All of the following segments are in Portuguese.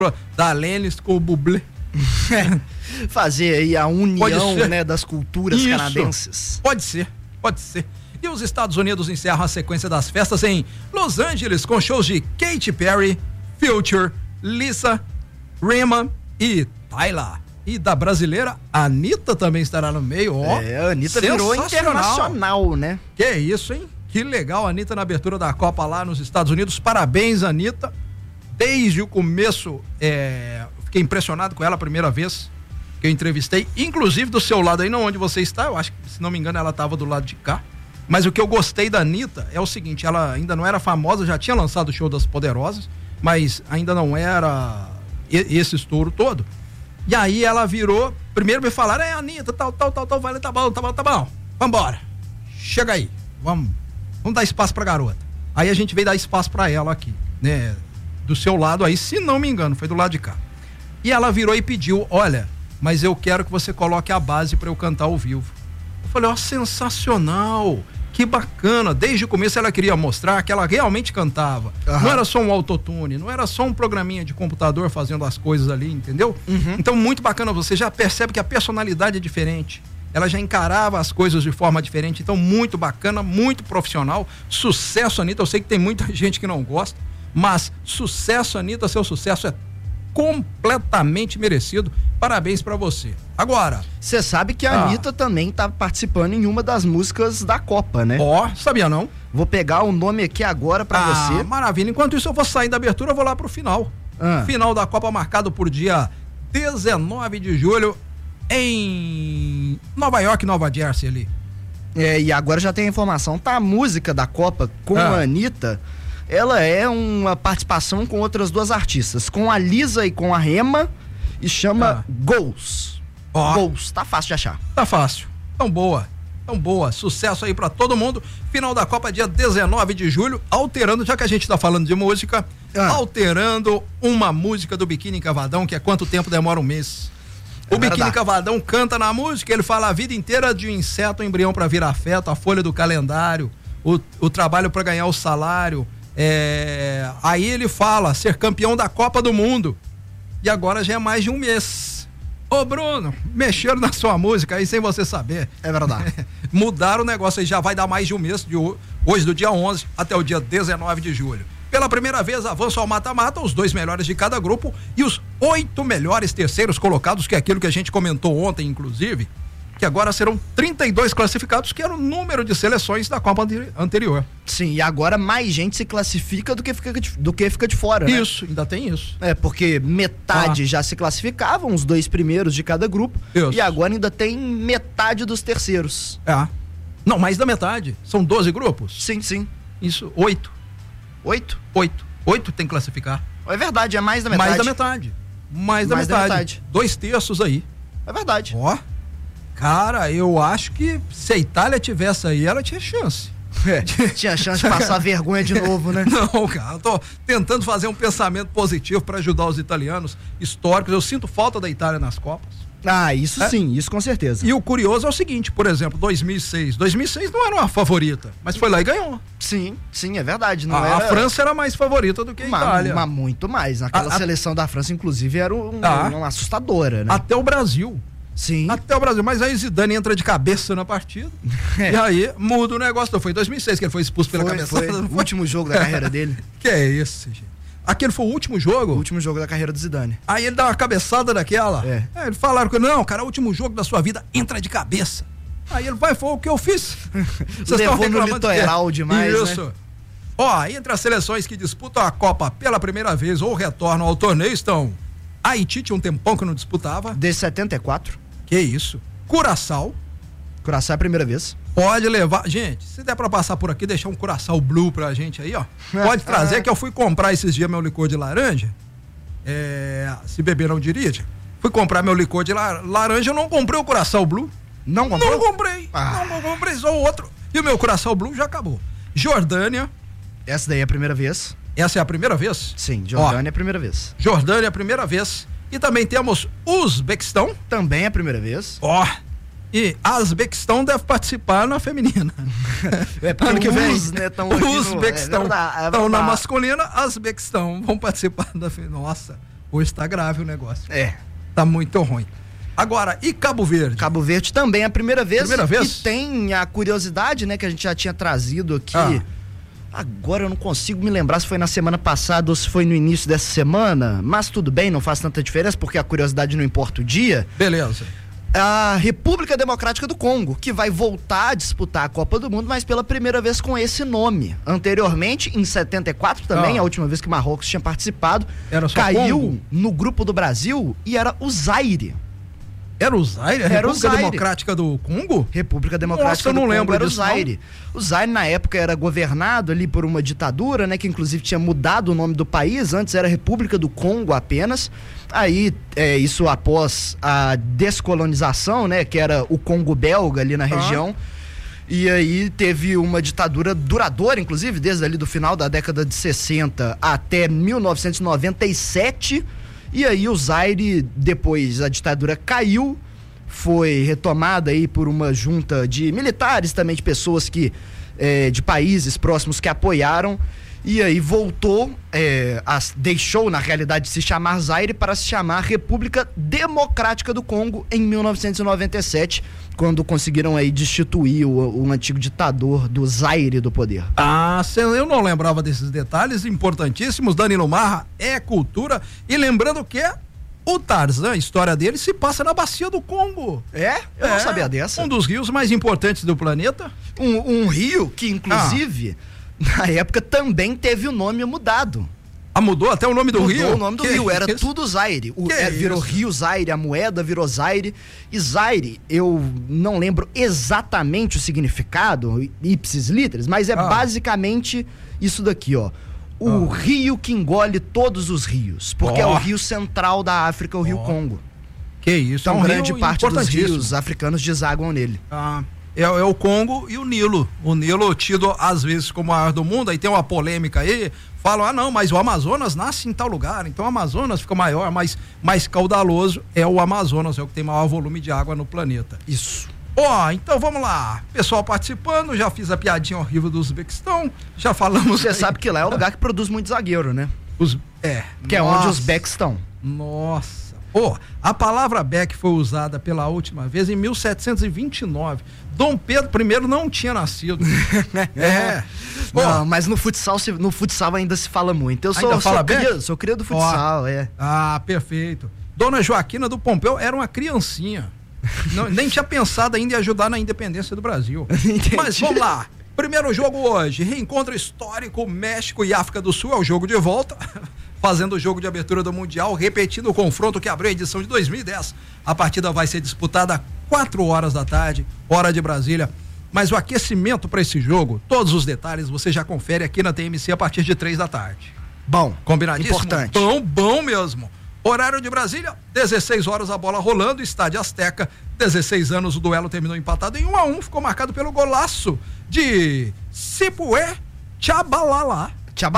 da Alanis com o Bublé. Fazer aí a união, né, das culturas canadenses. Pode ser. E os Estados Unidos encerram a sequência das festas em Los Angeles com shows de Katy Perry, Future, Lisa, Rema e Tyla. E da brasileira, a Anitta também estará no meio, ó. A Anitta virou internacional, né? Que isso, hein? Que legal, a Anitta na abertura da Copa lá nos Estados Unidos. Parabéns, Anitta. Desde o começo, fiquei impressionado com ela a primeira vez que eu entrevistei, inclusive do seu lado aí, não onde você está, eu acho que, se não me engano, ela estava do lado de cá. Mas o que eu gostei da Anitta é o seguinte, ela ainda não era famosa, já tinha lançado o Show das Poderosas, mas ainda não era esse estouro todo. E aí ela virou, primeiro me falaram, Anitta, tal, vai, tá bom, vambora, chega aí, vamos dar espaço pra garota. Aí a gente veio dar espaço pra ela aqui, né, do seu lado aí, se não me engano, foi do lado de cá. E ela virou e pediu, olha, mas eu quero que você coloque a base pra eu cantar ao vivo. Eu falei, sensacional, que bacana. Desde o começo ela queria mostrar que ela realmente cantava. Não era só um autotune, não era só um programinha de computador fazendo as coisas ali, entendeu? Então, muito bacana, você já percebe que a personalidade é diferente. Ela já encarava as coisas de forma diferente. Então, muito bacana, muito profissional. Sucesso, Anitta. Eu sei que tem muita gente que não gosta, mas sucesso, Anitta, seu sucesso é completamente merecido. Parabéns pra você. Agora, você sabe que a Anitta também tá participando em uma das músicas da Copa, né? Sabia não? Vou pegar o nome aqui agora pra você. Maravilha. Enquanto isso eu vou sair da abertura, eu vou lá pro final. Final da Copa marcado por dia 19 de julho em Nova York, Nova Jersey ali. E agora já tem a informação, tá? A música da Copa com a Anitta, ela é uma participação com outras duas artistas, com a Lisa e com a Rema, e chama Goals. Goals, tá fácil de achar. Tá fácil. Tão boa. Sucesso aí pra todo mundo. Final da Copa, dia 19 de julho, alterando, já que a gente tá falando de música, alterando uma música do Biquíni Cavadão, que é Quanto Tempo Demora um Mês. O Biquíni Cavadão canta na música, ele fala a vida inteira de um inseto, um embrião pra virar feto, a folha do calendário, o trabalho pra ganhar o salário. Aí ele fala ser campeão da Copa do Mundo, e agora já é mais de um mês. Ô Bruno, mexeram na sua música aí sem você saber. É verdade. Mudaram o negócio aí, já vai dar mais de um mês, hoje do dia 11 até o dia 19 de julho. Pela primeira vez avançam ao mata-mata os 2 melhores de cada grupo e os 8 melhores terceiros colocados, que é aquilo que a gente comentou ontem, inclusive, que agora serão 32 classificados, que era o número de seleções da Copa anterior. Sim, e agora mais gente se classifica do que fica de fora, né? Isso, ainda tem isso. Porque metade já se classificavam, os 2 primeiros de cada grupo, e agora ainda tem metade dos terceiros. Não, mais da metade. São 12 grupos? Sim. Isso, 8. 8 tem que classificar. É verdade, é mais da metade. Mais da metade. 2/3 aí. É verdade. Cara, eu acho que se a Itália tivesse aí, ela tinha chance. Tinha chance de passar vergonha de novo, né? Não, cara, eu tô tentando fazer um pensamento positivo para ajudar os italianos históricos. Eu sinto falta da Itália nas Copas. Isso sim, isso com certeza. E o curioso é o seguinte, por exemplo, 2006 não era uma favorita, mas foi lá e ganhou. Sim, é verdade. A França era mais favorita do que a Itália. Mas muito mais. Aquela seleção da França, inclusive, era uma assustadora, né? Até o Brasil. Sim. Até o Brasil, mas aí Zidane entra de cabeça na partida e aí muda o negócio. Então, foi em 2006 que ele foi expulso pela cabeçada. Foi o último jogo da carreira dele. Que é esse, gente? Aquele foi o último jogo? O último jogo da carreira do Zidane. Aí ele dá uma cabeçada daquela. Eles falaram que não, cara, o último jogo da sua vida, entra de cabeça. Aí ele foi o que eu fiz. Vocês levou no litoral demais, isso, né? Entre as seleções que disputam a Copa pela primeira vez ou retornam ao torneio estão Haiti, tinha um tempão que não disputava. De 74. Que isso? Curaçao é a primeira vez. Pode levar, gente, se der pra passar por aqui, deixar um Curaçao Blue pra gente aí, pode trazer, que eu fui comprar esses dias meu licor de laranja, se beber não dirige, fui comprar meu licor de laranja, eu não comprei o Curaçao Blue. Não comprou? Não comprei, só o outro, e o meu Curaçao Blue já acabou. Jordânia. Essa daí é a primeira vez. Essa é a primeira vez? Sim, Jordânia é a primeira vez. Jordânia é a primeira vez. E também temos Uzbequistão. Também é a primeira vez. E Azbequistão deve participar na feminina. Ano que vem. Uzbequistão estão na masculina, Azbequistão vão participar da feminina. Nossa, Hoje tá grave o negócio. É. Tá muito ruim. Agora, e Cabo Verde? Cabo Verde também é a primeira vez. Primeira vez? E tem a curiosidade, né, que a gente já tinha trazido aqui. Agora eu não consigo me lembrar se foi na semana passada ou se foi no início dessa semana, mas tudo bem, não faz tanta diferença porque a curiosidade não importa o dia. Beleza. A República Democrática do Congo, que vai voltar a disputar a Copa do Mundo, mas pela primeira vez com esse nome. Anteriormente, em 74 também, a última vez que Marrocos tinha participado, caiu Congo no grupo do Brasil e era o Zaire. Era o Zaire? A República Democrática do Congo? República Democrática do Congo. Nossa, eu não lembro era disso, o Zaire. Não. O Zaire, na época, era governado ali por uma ditadura, né? Que inclusive tinha mudado o nome do país. Antes era República do Congo apenas. Aí, isso após a descolonização, né? Que era o Congo belga ali na região. E aí teve uma ditadura duradoura, inclusive, desde ali do final da década de 60 até 1997. E aí o Zaire, depois a ditadura caiu, foi retomada aí por uma junta de militares, também de pessoas que, de países próximos que apoiaram, e aí voltou, deixou na realidade de se chamar Zaire para se chamar República Democrática do Congo em 1997, quando conseguiram aí destituir o antigo ditador do Zaire do poder. Eu não lembrava desses detalhes importantíssimos. Danilo Marra é cultura, e lembrando que o Tarzan, a história dele se passa na Bacia do Congo. Eu não sabia dessa. Um dos rios mais importantes do planeta. Um rio que inclusive na época também teve o nome mudado. Mudou até o nome do rio? Mudou o nome do rio, era tudo Zaire. Virou Rio Zaire, a moeda virou Zaire. E Zaire, eu não lembro exatamente o significado, ipsis literis, mas é basicamente isso daqui, ó. O rio que engole todos os rios. Porque é o rio central da África, o rio Congo. Que isso, então grande parte dos rios africanos desaguam nele. É o Congo e o Nilo. O Nilo tido às vezes como o maior do mundo, aí tem uma polêmica aí, falam, não, mas o Amazonas nasce em tal lugar, então o Amazonas fica maior, mais caudaloso é o Amazonas, é o que tem maior volume de água no planeta. Isso. Então vamos lá, pessoal participando, já fiz a piadinha horrível do Uzbequistão, já falamos. Você sabe que lá é o lugar que produz muito zagueiro, né? Que é onde os Becks estão. Nossa. A palavra Beck foi usada pela última vez em 1729. Dom Pedro I não tinha nascido. Não, mas no futsal ainda se fala muito. Eu sou cria do futsal, perfeito. Dona Joaquina do Pompeu era uma criancinha. Nem tinha pensado ainda em ajudar na independência do Brasil. Mas vamos lá. Primeiro jogo hoje, reencontro histórico México e África do Sul, é o jogo de volta. Fazendo o jogo de abertura do Mundial, repetindo o confronto que abriu a edição de 2010. A partida vai ser disputada às 4 horas da tarde, hora de Brasília. Mas o aquecimento para esse jogo, todos os detalhes, você já confere aqui na TMC a partir de 3 da tarde. Bom, combinadíssimo? Importante. Bom mesmo. Horário de Brasília, 16 horas a bola rolando, Estádio Azteca, 16 anos, o duelo terminou empatado em 1-1, ficou marcado pelo golaço de Sipué Tchabalala.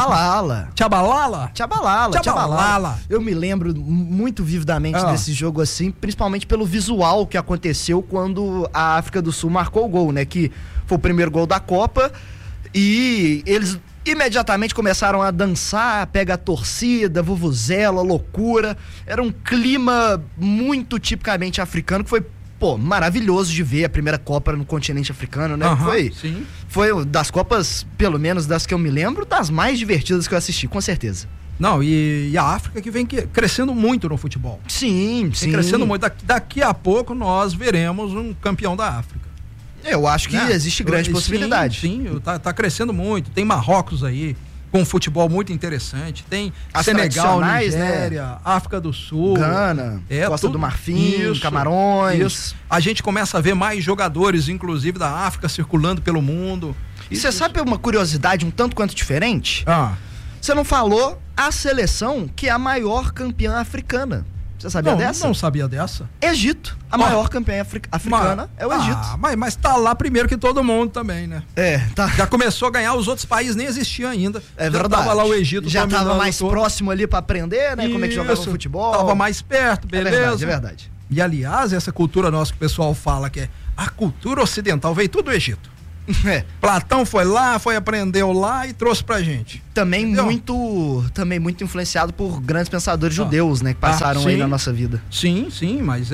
Eu me lembro muito vividamente desse jogo assim, principalmente pelo visual que aconteceu quando a África do Sul marcou o gol, né? Que foi o primeiro gol da Copa e eles imediatamente começaram a dançar, pega a torcida, vuvuzela, loucura. Era um clima muito tipicamente africano que foi maravilhoso de ver a primeira Copa no continente africano, né? Foi das Copas, pelo menos das que eu me lembro, das mais divertidas que eu assisti, com certeza. Não, e a África que vem crescendo muito no futebol. Sim. Crescendo muito. Daqui a pouco nós veremos um campeão da África. Eu acho que existe grande possibilidade. Sim, tá crescendo muito. Tem Marrocos aí, com um futebol muito interessante. Tem as Senegal, Nigéria, né? África do Sul, Gana, Costa do Marfim, Camarões. Isso. A gente começa a ver mais jogadores, inclusive da África, circulando pelo mundo. E você sabe uma curiosidade um tanto quanto diferente? Você não falou a seleção que é a maior campeã africana. Você sabia dessa? Não sabia dessa. Egito. A maior campeã africana é o Egito. Mas tá lá primeiro que todo mundo também, né? Tá. Já começou a ganhar, os outros países nem existiam ainda. É verdade. Tava lá o Egito. Já tava mais próximo ali pra aprender, né? Como é que jogava o futebol. Tava mais perto, beleza. É verdade. E aliás, essa cultura nossa que o pessoal fala que é a cultura ocidental, veio tudo do Egito. Platão foi lá, aprendeu lá e trouxe pra gente. Também muito influenciado por grandes pensadores judeus, né? Que passaram aí na nossa vida. Sim, mas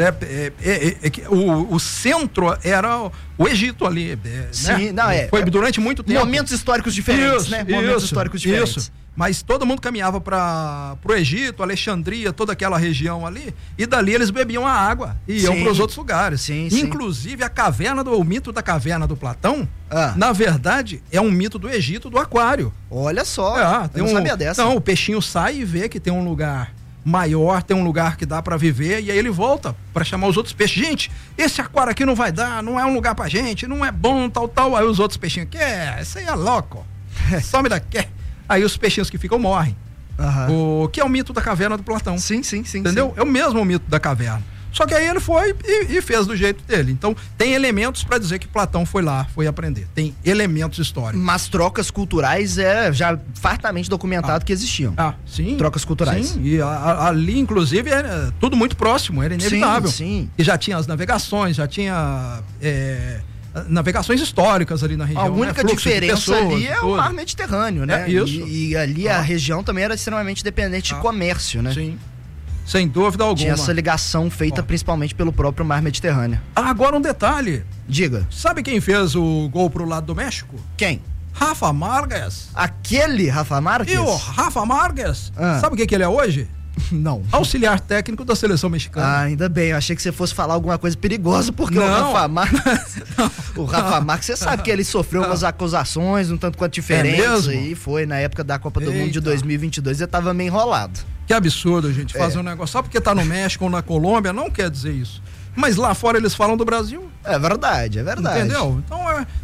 o centro era o Egito ali. Sim, né? Foi durante muito tempo. Momentos históricos diferentes, né? Momentos históricos diferentes. Isso. Mas todo mundo caminhava pro Egito, Alexandria, toda aquela região ali, e dali eles bebiam a água e iam para os outros lugares. Inclusive o mito da caverna do Platão, na verdade, é um mito do Egito, do aquário. Olha só, eu não sabia dessa. Então, o peixinho sai e vê que tem um lugar maior, tem um lugar que dá para viver, e aí ele volta para chamar os outros peixes. Gente, esse aquário aqui não vai dar, não é um lugar pra gente, não é bom, tal. Aí os outros peixinhos, isso aí é louco, some daqui. Aí os peixinhos que ficam morrem. O que é o mito da caverna do Platão. Sim. Entendeu? É o mesmo mito da caverna. Só que aí ele foi e fez do jeito dele. Então, tem elementos para dizer que Platão foi lá, foi aprender. Tem elementos históricos. Mas trocas culturais já fartamente documentado que existiam. Sim. Trocas culturais. Sim, e ali, inclusive, era tudo muito próximo, era inevitável. Sim. E já tinha as navegações, já tinha... navegações históricas ali na região. A única diferença ali é o mar Mediterrâneo, né? Isso. E ali a região também era extremamente dependente de comércio, né? Sim. Sem dúvida alguma. Tinha essa ligação feita principalmente pelo próprio mar Mediterrâneo. Agora um detalhe. Diga. Sabe quem fez o gol pro lado do México? Quem? Rafa Marques. Aquele Rafa Marques? E o Rafa Marques, sabe o que ele é hoje? Não. Auxiliar técnico da seleção mexicana. Ainda bem, eu achei que você fosse falar alguma coisa perigosa, porque o Rafa Marques. O Rafa Marques, você sabe que ele sofreu umas acusações, um tanto quanto diferentes. E foi na época da Copa do Mundo de 2022, ele tava meio enrolado. Que absurdo a gente fazer um negócio. Só porque tá no México ou na Colômbia, não quer dizer isso. Mas lá fora eles falam do Brasil. É verdade. Entendeu? Então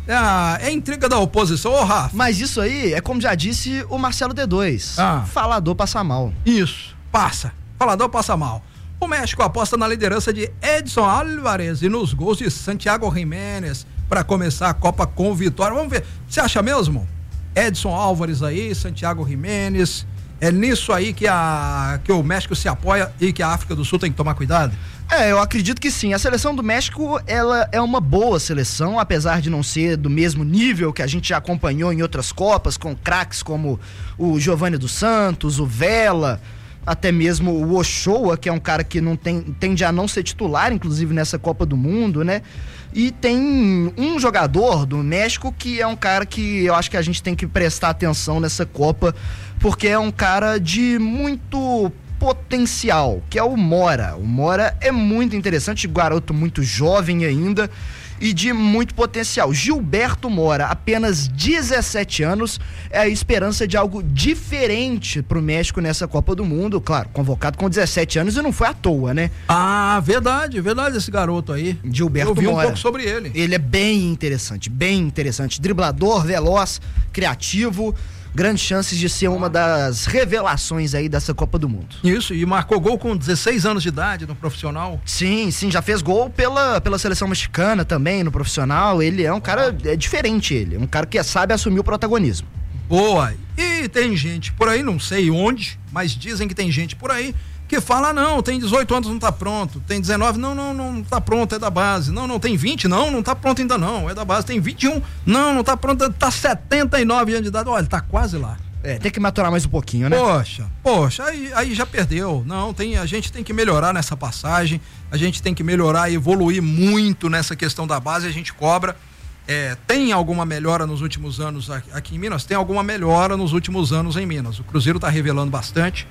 é intriga da oposição. Ô, Rafa. Mas isso aí é como já disse o Marcelo D2. Falador passa mal. Isso. Falador passa mal. O México aposta na liderança de Edson Álvarez e nos gols de Santiago Jiménez para começar a Copa com vitória. Vamos ver. Você acha mesmo? Edson Álvarez aí, Santiago Jiménez. É nisso aí que o México se apoia e que a África do Sul tem que tomar cuidado? Eu acredito que sim. A seleção do México, ela é uma boa seleção, apesar de não ser do mesmo nível que a gente já acompanhou em outras Copas, com craques como o Giovanni dos Santos, o Vela, até mesmo o Ochoa, que é um cara que tende a não ser titular, inclusive nessa Copa do Mundo, né? E tem um jogador do México que é um cara que eu acho que a gente tem que prestar atenção nessa Copa, porque é um cara de muito potencial, que é o Mora. O Mora é muito interessante, garoto muito jovem ainda e de muito potencial. Gilberto Mora, apenas 17 anos, é a esperança de algo diferente pro México nessa Copa do Mundo, claro, convocado com 17 anos e não foi à toa, né? Verdade esse garoto aí. Gilberto Mora. Eu vi um pouco sobre ele. Ele é bem interessante, driblador, veloz, criativo, grandes chances de ser uma das revelações aí dessa Copa do Mundo. Isso, e marcou gol com 16 anos de idade no profissional. Sim, já fez gol pela seleção mexicana também, no profissional. Ele é um cara diferente, ele é um cara que sabe assumir o protagonismo. Boa, e tem gente por aí, não sei onde, mas dizem que tem gente por aí que fala, não, tem 18 anos, não tá pronto, tem 19, não tá pronto, é da base, não, tem 20, não tá pronto ainda não, é da base, tem 21, não tá pronto, tá 79 anos de idade, olha, tá quase lá. Tem que maturar mais um pouquinho, né? Poxa, aí já perdeu, a gente tem que melhorar nessa passagem, a gente tem que melhorar e evoluir muito nessa questão da base, a gente cobra. Tem alguma melhora nos últimos anos aqui em Minas? Tem alguma melhora nos últimos anos em Minas, o Cruzeiro tá revelando bastante.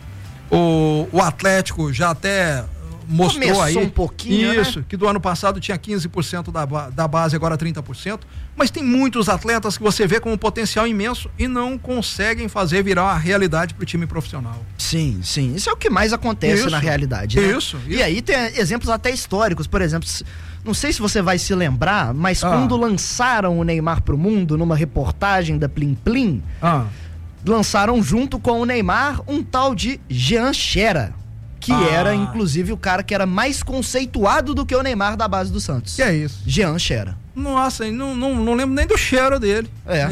O Atlético já até mostrou aí um pouquinho, isso, né? Que do ano passado tinha 15% da base, agora 30%, mas tem muitos atletas que você vê com um potencial imenso e não conseguem fazer virar uma realidade pro time profissional. Sim, isso é o que mais acontece na realidade, né? Isso. E aí tem exemplos até históricos, por exemplo, não sei se você vai se lembrar, mas quando lançaram o Neymar pro mundo numa reportagem da Plim Plim, lançaram junto com o Neymar um tal de Jean Xera, que era inclusive o cara que era mais conceituado do que o Neymar da base do Santos. Que é isso? Jean Xera. Nossa, não lembro nem do cheiro dele.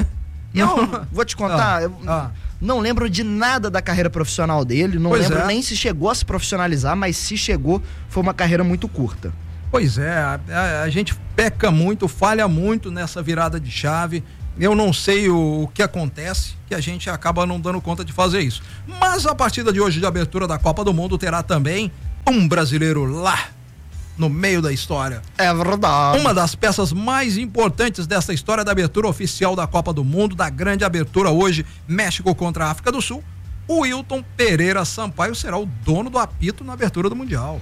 Eu vou te contar, não lembro de nada da carreira profissional dele, não lembro nem se chegou a se profissionalizar, mas se chegou, foi uma carreira muito curta. Pois é, a gente peca muito, falha muito nessa virada de chave. Eu não sei o que acontece, que a gente acaba não dando conta de fazer isso. Mas a partida de hoje de abertura da Copa do Mundo terá também um brasileiro lá no meio da história. É verdade. Uma das peças mais importantes dessa história da abertura oficial da Copa do Mundo, da grande abertura hoje, México contra a África do Sul. O Wilton Pereira Sampaio será o dono do apito na abertura do Mundial.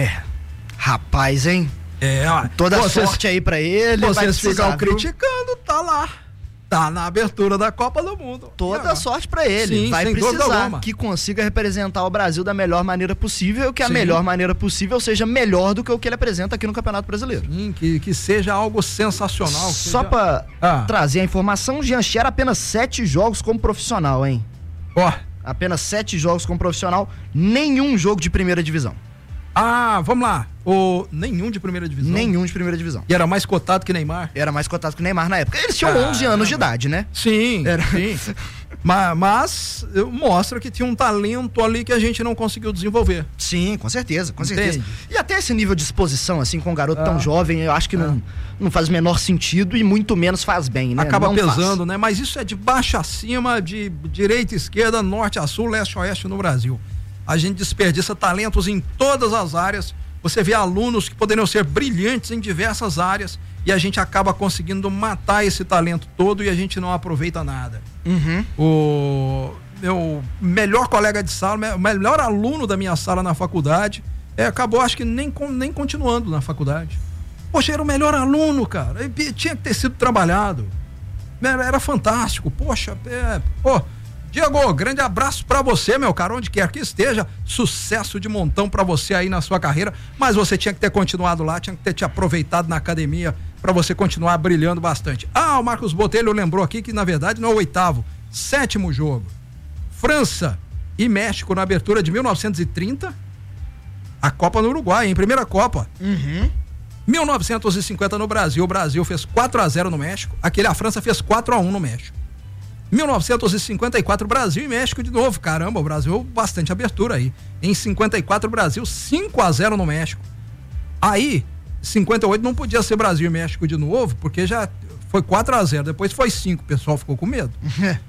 Rapaz, hein? Toda sorte aí pra ele. Vocês ficam criticando, tá lá. Tá na abertura da Copa do Mundo. Toda sorte pra ele. Sim, vai sem precisar que consiga representar o Brasil da melhor maneira possível, que a melhor maneira possível seja melhor do que o que ele apresenta aqui no Campeonato Brasileiro. Sim, que seja algo sensacional. Só pra trazer a informação, Jean Scherer apenas 7 jogos como profissional, hein? Apenas 7 jogos como profissional, nenhum jogo de primeira divisão. Vamos lá. Nenhum de primeira divisão? Nenhum de primeira divisão. E era mais cotado que Neymar? Era mais cotado que Neymar na época. Eles tinham 11 anos de idade, né? Sim, sim. Mas mostra que tinha um talento ali que a gente não conseguiu desenvolver. Sim, com certeza, com certeza. E até esse nível de exposição, assim, com um garoto tão jovem, eu acho que não faz o menor sentido e muito menos faz bem, né? Acaba pesando, né? Mas isso é de baixo a cima, de direita a esquerda, norte a sul, leste a oeste no Brasil. A gente desperdiça talentos em todas as áreas. Você vê alunos que poderiam ser brilhantes em diversas áreas e a gente acaba conseguindo matar esse talento todo e a gente não aproveita nada. O meu melhor colega de sala, o melhor aluno da minha sala na faculdade, acabou acho que nem continuando na faculdade. Poxa, era o melhor aluno, cara. Tinha que ter sido trabalhado. Era fantástico. Poxa, Diego, grande abraço pra você, meu cara, onde quer que esteja, sucesso de montão pra você aí na sua carreira, mas você tinha que ter continuado lá, tinha que ter te aproveitado na academia pra você continuar brilhando bastante. O Marcos Botelho lembrou aqui que na verdade não é o 8º, 7º jogo. França e México na abertura de 1930, a Copa no Uruguai, em primeira Copa. 1950 no Brasil, o Brasil fez 4-0 no México, a França fez 4-1 no México. 1954, Brasil e México de novo. Caramba, o Brasil bastante abertura aí. Em 54, Brasil 5-0 no México. Aí, 58 não podia ser Brasil e México de novo, porque já foi 4-0, depois foi 5, o pessoal ficou com medo.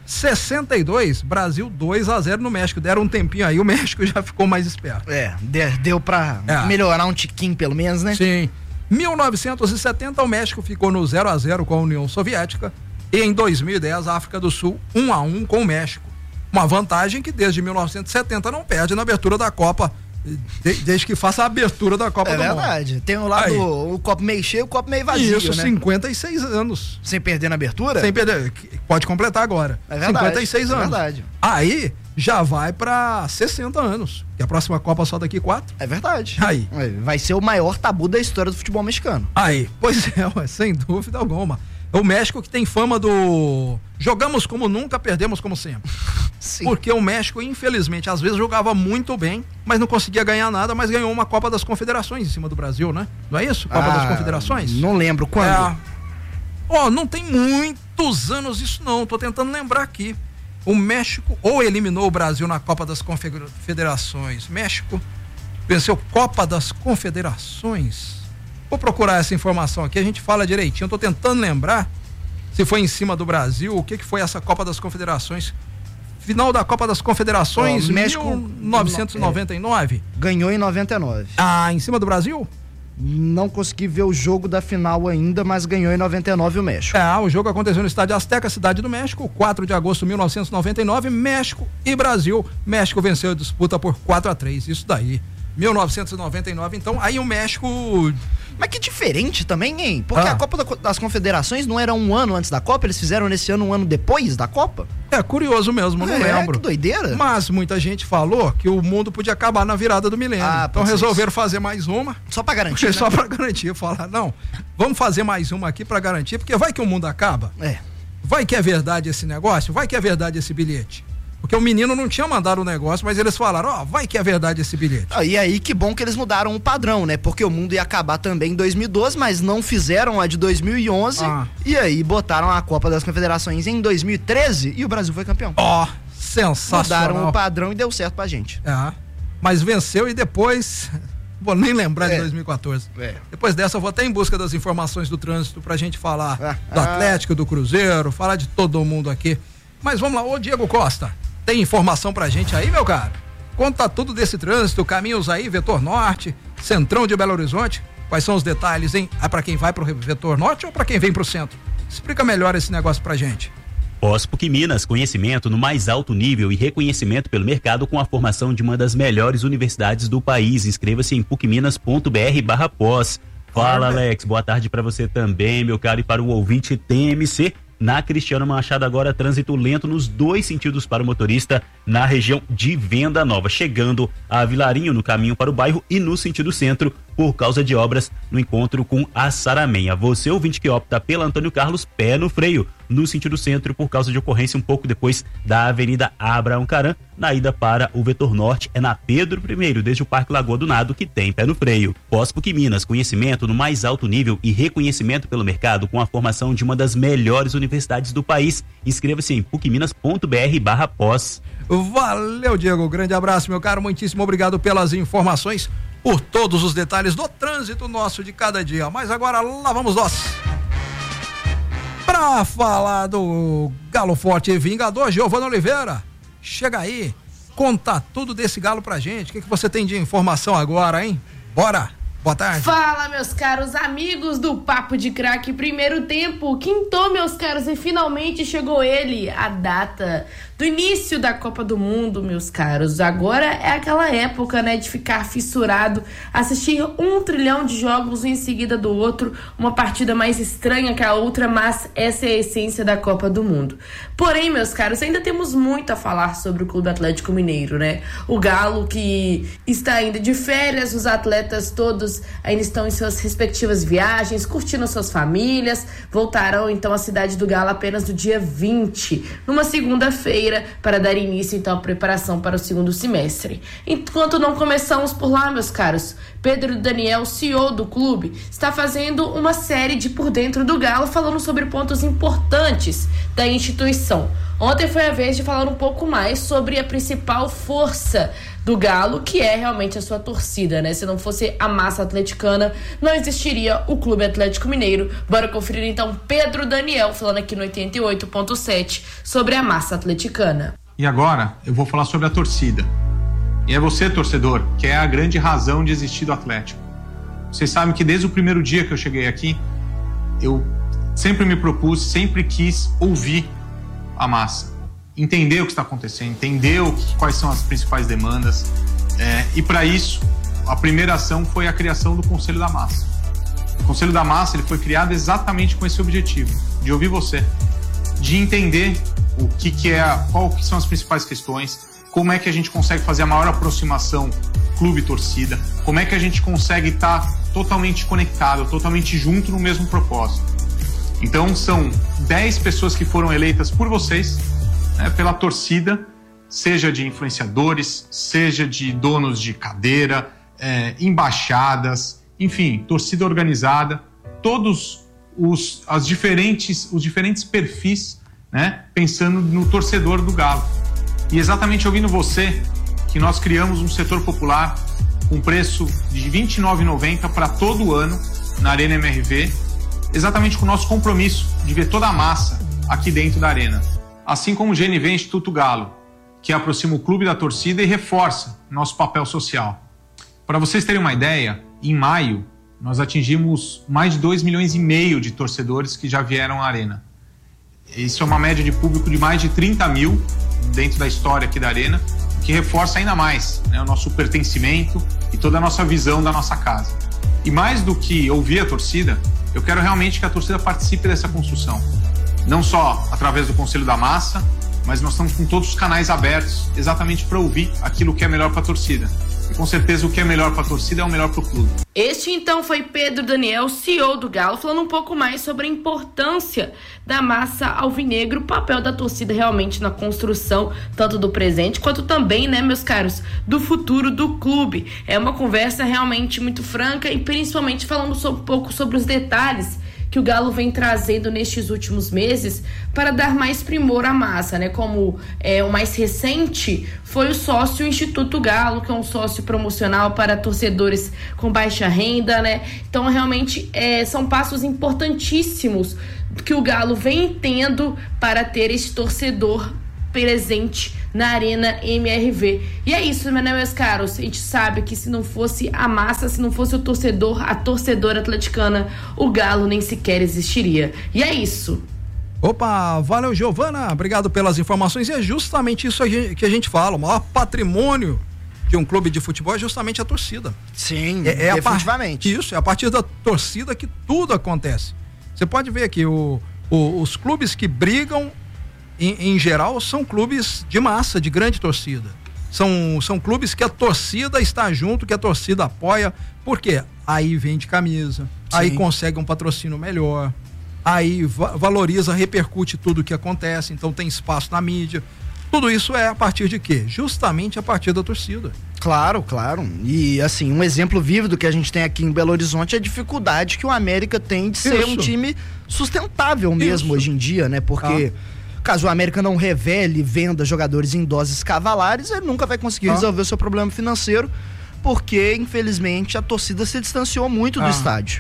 62, Brasil 2-0 no México. Deram um tempinho aí, o México já ficou mais esperto. Deu pra melhorar um tiquinho pelo menos, né? Sim. 1970, o México ficou no 0-0 com a União Soviética. E em 2010, a África do Sul 1-1 com o México. Uma vantagem que desde 1970 não perde na abertura da Copa, desde que faça a abertura da Copa do Mundo. É verdade. Tem um lado o copo meio cheio e o copo meio vazio, Isso, né? 56 anos. Sem perder na abertura? Sem perder. Pode completar agora. É verdade. 56 anos. É verdade. Aí já vai pra 60 anos, que a próxima Copa só daqui 4. É verdade. Aí. Vai ser o maior tabu da história do futebol mexicano. Aí. Pois sem dúvida alguma. O México que tem fama do jogamos como nunca, perdemos como sempre. Sim. Porque o México, infelizmente, às vezes jogava muito bem, mas não conseguia ganhar nada, mas ganhou uma Copa das Confederações em cima do Brasil, né? Não é isso? Copa das Confederações? Não lembro quando. Não tem muitos anos isso não, tô tentando lembrar aqui. O México ou eliminou o Brasil na Copa das Confederações. México venceu Copa das Confederações. Vou procurar essa informação aqui, a gente fala direitinho. Eu tô tentando lembrar se foi em cima do Brasil, o que foi essa Copa das Confederações. Final da Copa das Confederações, México 1999. Ganhou em 99. Em cima do Brasil? Não consegui ver o jogo da final ainda, mas ganhou em 99 o México. O jogo aconteceu no Estádio Azteca, cidade do México, 4 de agosto de 1999, México e Brasil. México venceu a disputa por 4-3, isso daí. 1999, então, aí o México... Mas que diferente também, hein? Porque a Copa das Confederações não era um ano antes da Copa, eles fizeram nesse ano um ano depois da Copa? É curioso mesmo, não lembro. Que doideira. Mas muita gente falou que o mundo podia acabar na virada do milênio. Então resolveram fazer mais uma. Só pra garantir, né? Só pra garantir, falar, não, vamos fazer mais uma aqui pra garantir, porque vai que o mundo acaba. Vai que é verdade esse negócio, vai que é verdade esse bilhete. Porque o menino não tinha mandado o negócio, mas eles falaram, vai que é verdade esse bilhete. E aí, que bom que eles mudaram o padrão, né? Porque o mundo ia acabar também em 2012, mas não fizeram a de 2011. E aí, botaram a Copa das Confederações em 2013 e o Brasil foi campeão. Sensacional. Mudaram o padrão e deu certo pra gente. Mas venceu e depois Vou nem lembrar de 2014. Depois dessa eu vou até em busca das informações do trânsito pra gente falar do Atlético, do Cruzeiro, falar de todo mundo aqui. Mas vamos lá, ô Diego Costa, tem informação pra gente aí, meu cara? Conta tudo desse trânsito, caminhos aí, Vetor Norte, Centrão de Belo Horizonte. Quais são os detalhes, hein? É pra quem vai pro Vetor Norte ou pra quem vem pro centro? Explica melhor esse negócio pra gente. POSPUC Minas, conhecimento no mais alto nível e reconhecimento pelo mercado com a formação de uma das melhores universidades do país. Inscreva-se em pucminas.br/pós. Fala, Alex, boa tarde para você também, meu caro, e para o ouvinte TMC. Na Cristiano Machado agora trânsito lento nos dois sentidos para o motorista na região de Venda Nova, chegando a Vilarinho no caminho para o bairro e no sentido centro por causa de obras no encontro com a Saramenha. Você ouvinte que opta pela Antônio Carlos, pé no freio no sentido centro por causa de ocorrência um pouco depois da Avenida Abraão Caran, na ida para o Vetor Norte é na Pedro I, desde o Parque Lagoa do Nado, que tem pé no freio. POSPUC Minas, conhecimento no mais alto nível e reconhecimento pelo mercado com a formação de uma das melhores universidades do país. Inscreva-se em pucminas.br/pós. Valeu, Diego, grande abraço, meu caro, muitíssimo obrigado pelas informações, por todos os detalhes do trânsito nosso de cada dia. Mas agora lá vamos nós pra falar do Galo Forte e Vingador. Giovana Oliveira, chega aí, conta tudo desse Galo pra gente. O que você tem de informação agora, hein? Bora! Boa tarde. Fala, meus caros amigos do Papo de Craque. Primeiro tempo, quintou, meus caros, e finalmente chegou ele, a data do início da Copa do Mundo, meus caros. Agora é aquela época, né, de ficar fissurado, assistir 1 trilhão de jogos um em seguida do outro, uma partida mais estranha que a outra, mas essa é a essência da Copa do Mundo. Porém, meus caros, ainda temos muito a falar sobre o Clube Atlético Mineiro, né? O Galo que está ainda de férias, os atletas todos ainda estão em suas respectivas viagens, curtindo suas famílias, voltarão então à cidade do Galo apenas no dia 20, numa segunda-feira, para dar início então à preparação para o segundo semestre. Enquanto não começamos por lá, meus caros, Pedro Daniel, CEO do clube, está fazendo uma série de Por Dentro do Galo, falando sobre pontos importantes da instituição. Ontem foi a vez de falar um pouco mais sobre a principal força do Galo, que é realmente a sua torcida, né? Se não fosse a massa atleticana, não existiria o Clube Atlético Mineiro. Bora conferir então Pedro Daniel falando aqui no 88.7 sobre a massa atleticana. E agora eu vou falar sobre a torcida. E é você, torcedor, que é a grande razão de existir do Atlético. Vocês sabem que desde o primeiro dia que eu cheguei aqui, eu sempre me propus, sempre quis ouvir a massa, entender o que está acontecendo, entender quais são as principais demandas, e para isso a primeira ação foi a criação do Conselho da Massa. O Conselho da Massa ele foi criado exatamente com esse objetivo, de ouvir você, de entender o que é, qual que são as principais questões, como é que a gente consegue fazer a maior aproximação clube-torcida, como é que a gente consegue estar totalmente conectado, totalmente junto no mesmo propósito. Então são 10 pessoas que foram eleitas por vocês, né, pela torcida, seja de influenciadores, seja de donos de cadeira, embaixadas, enfim, torcida organizada, todos os diferentes perfis, né, pensando no torcedor do Galo. E exatamente ouvindo você, que nós criamos um setor popular com preço de R$ 29,90 para todo ano na Arena MRV, exatamente com o nosso compromisso de ver toda a massa aqui dentro da arena. Assim como o GNV Instituto Galo, que aproxima o clube da torcida e reforça nosso papel social. Para vocês terem uma ideia, em maio nós atingimos mais de 2,5 milhões de torcedores que já vieram à arena. Isso é uma média de público de mais de 30 mil dentro da história aqui da arena, o que reforça ainda mais, né, o nosso pertencimento e toda a nossa visão da nossa casa. E mais do que ouvir a torcida, eu quero realmente que a torcida participe dessa construção. Não só através do Conselho da Massa, mas nós estamos com todos os canais abertos exatamente para ouvir aquilo que é melhor para a torcida. E com certeza o que é melhor para a torcida é o melhor para o clube. Este então foi Pedro Daniel, CEO do Galo, falando um pouco mais sobre a importância da massa alvinegro, o papel da torcida realmente na construção tanto do presente quanto também, né, meus caros, do futuro do clube. É uma conversa realmente muito franca e principalmente falando um pouco sobre os detalhes que o Galo vem trazendo nestes últimos meses para dar mais primor à massa, né? Como o mais recente foi o sócio Instituto Galo, que é um sócio promocional para torcedores com baixa renda, né? Então, realmente, são passos importantíssimos que o Galo vem tendo para ter esse torcedor presente na Arena MRV. E é isso, né, meus caros? A gente sabe que se não fosse a massa, se não fosse o torcedor, a torcedora atleticana, o Galo nem sequer existiria. E é isso. Opa, valeu, Giovana, obrigado pelas informações. E é justamente isso que a gente fala, o maior patrimônio de um clube de futebol é justamente a torcida. Sim, definitivamente. Isso, é a partir da torcida que tudo acontece. Você pode ver aqui, os clubes que brigam em geral são clubes de massa, de grande torcida. São clubes que a torcida está junto, que a torcida apoia. Por quê? Aí vende camisa, sim, aí consegue um patrocínio melhor, aí valoriza, repercute tudo o que acontece, então tem espaço na mídia. Tudo isso é a partir de quê? Justamente a partir da torcida. Claro, claro. E assim, um exemplo vívido que a gente tem aqui em Belo Horizonte é a dificuldade que o América tem de ser um time sustentável mesmo hoje em dia, né? Porque caso o América não revele e venda jogadores em doses cavalares, ele nunca vai conseguir resolver o seu problema financeiro, porque infelizmente a torcida se distanciou muito do estádio.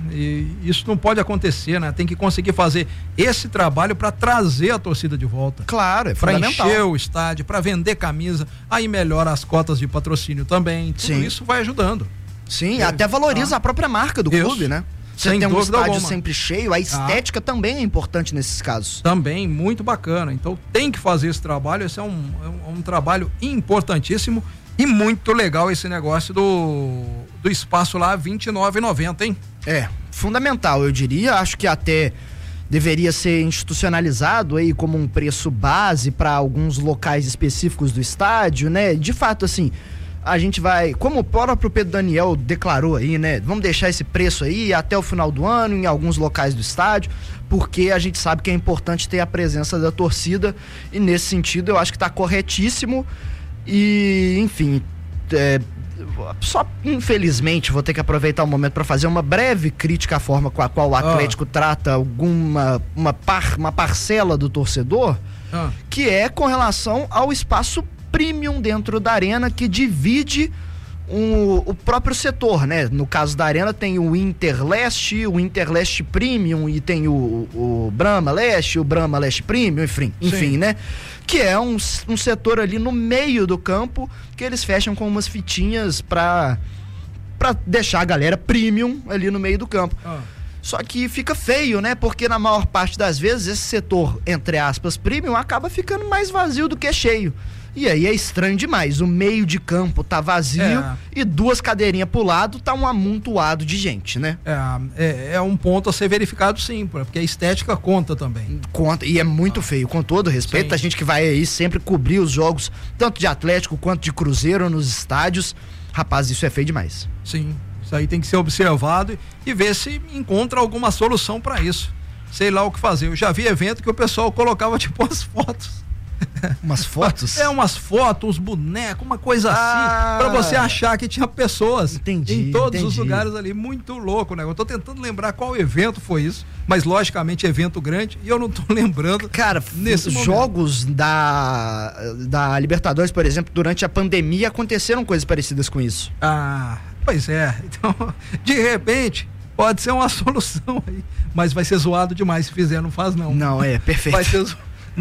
E isso não pode acontecer, né? Tem que conseguir fazer esse trabalho para trazer a torcida de volta. Claro, é fundamental. Para encher o estádio, para vender camisa, aí melhora as cotas de patrocínio também. Tudo isso vai ajudando. Sim, até valoriza a própria marca do clube, né? Você tem um estádio sempre cheio, a estética também é importante nesses casos. Também, muito bacana. Então tem que fazer esse trabalho, esse é um trabalho importantíssimo. E muito legal esse negócio do espaço lá, R$29,90, hein? É, fundamental, eu diria. Acho que até deveria ser institucionalizado aí como um preço base para alguns locais específicos do estádio, né? De fato, assim, a gente vai, como o próprio Pedro Daniel declarou aí, né? Vamos deixar esse preço aí até o final do ano em alguns locais do estádio, porque a gente sabe que é importante ter a presença da torcida e nesse sentido eu acho que está corretíssimo. E, enfim, só infelizmente vou ter que aproveitar o momento para fazer uma breve crítica à forma com a qual o Atlético trata uma parcela do torcedor, que é com relação ao espaço premium dentro da arena, que divide o próprio setor, né? No caso da arena tem o Interleste Premium e tem o Brahma Leste, o Brahma Leste Premium, enfim, né? Que é um setor ali no meio do campo que eles fecham com umas fitinhas pra deixar a galera premium ali no meio do campo. Só que fica feio, né? Porque na maior parte das vezes esse setor, entre aspas, premium, acaba ficando mais vazio do que cheio. E aí é estranho demais, o meio de campo tá vazio e duas cadeirinhas pro lado, tá um amontoado de gente, né? É um ponto a ser verificado, sim, porque a estética conta também. Conta, e é muito feio, com todo respeito, a gente que vai aí sempre cobrir os jogos, tanto de Atlético quanto de Cruzeiro nos estádios, rapaz, isso é feio demais. Sim, isso aí tem que ser observado e ver se encontra alguma solução para isso. Sei lá o que fazer, eu já vi evento que o pessoal colocava tipo as fotos. Umas fotos? Umas fotos, uns bonecos, uma coisa assim, pra você achar que tinha pessoas em todos os lugares ali. Muito louco, né? Eu tô tentando lembrar qual evento foi isso, mas logicamente evento grande e eu não tô lembrando. Cara, nesses jogos da Libertadores, por exemplo, durante a pandemia aconteceram coisas parecidas com isso. Pois é. Então, de repente, pode ser uma solução aí, mas vai ser zoado demais se fizer, não faz não. Não, perfeito. Vai ser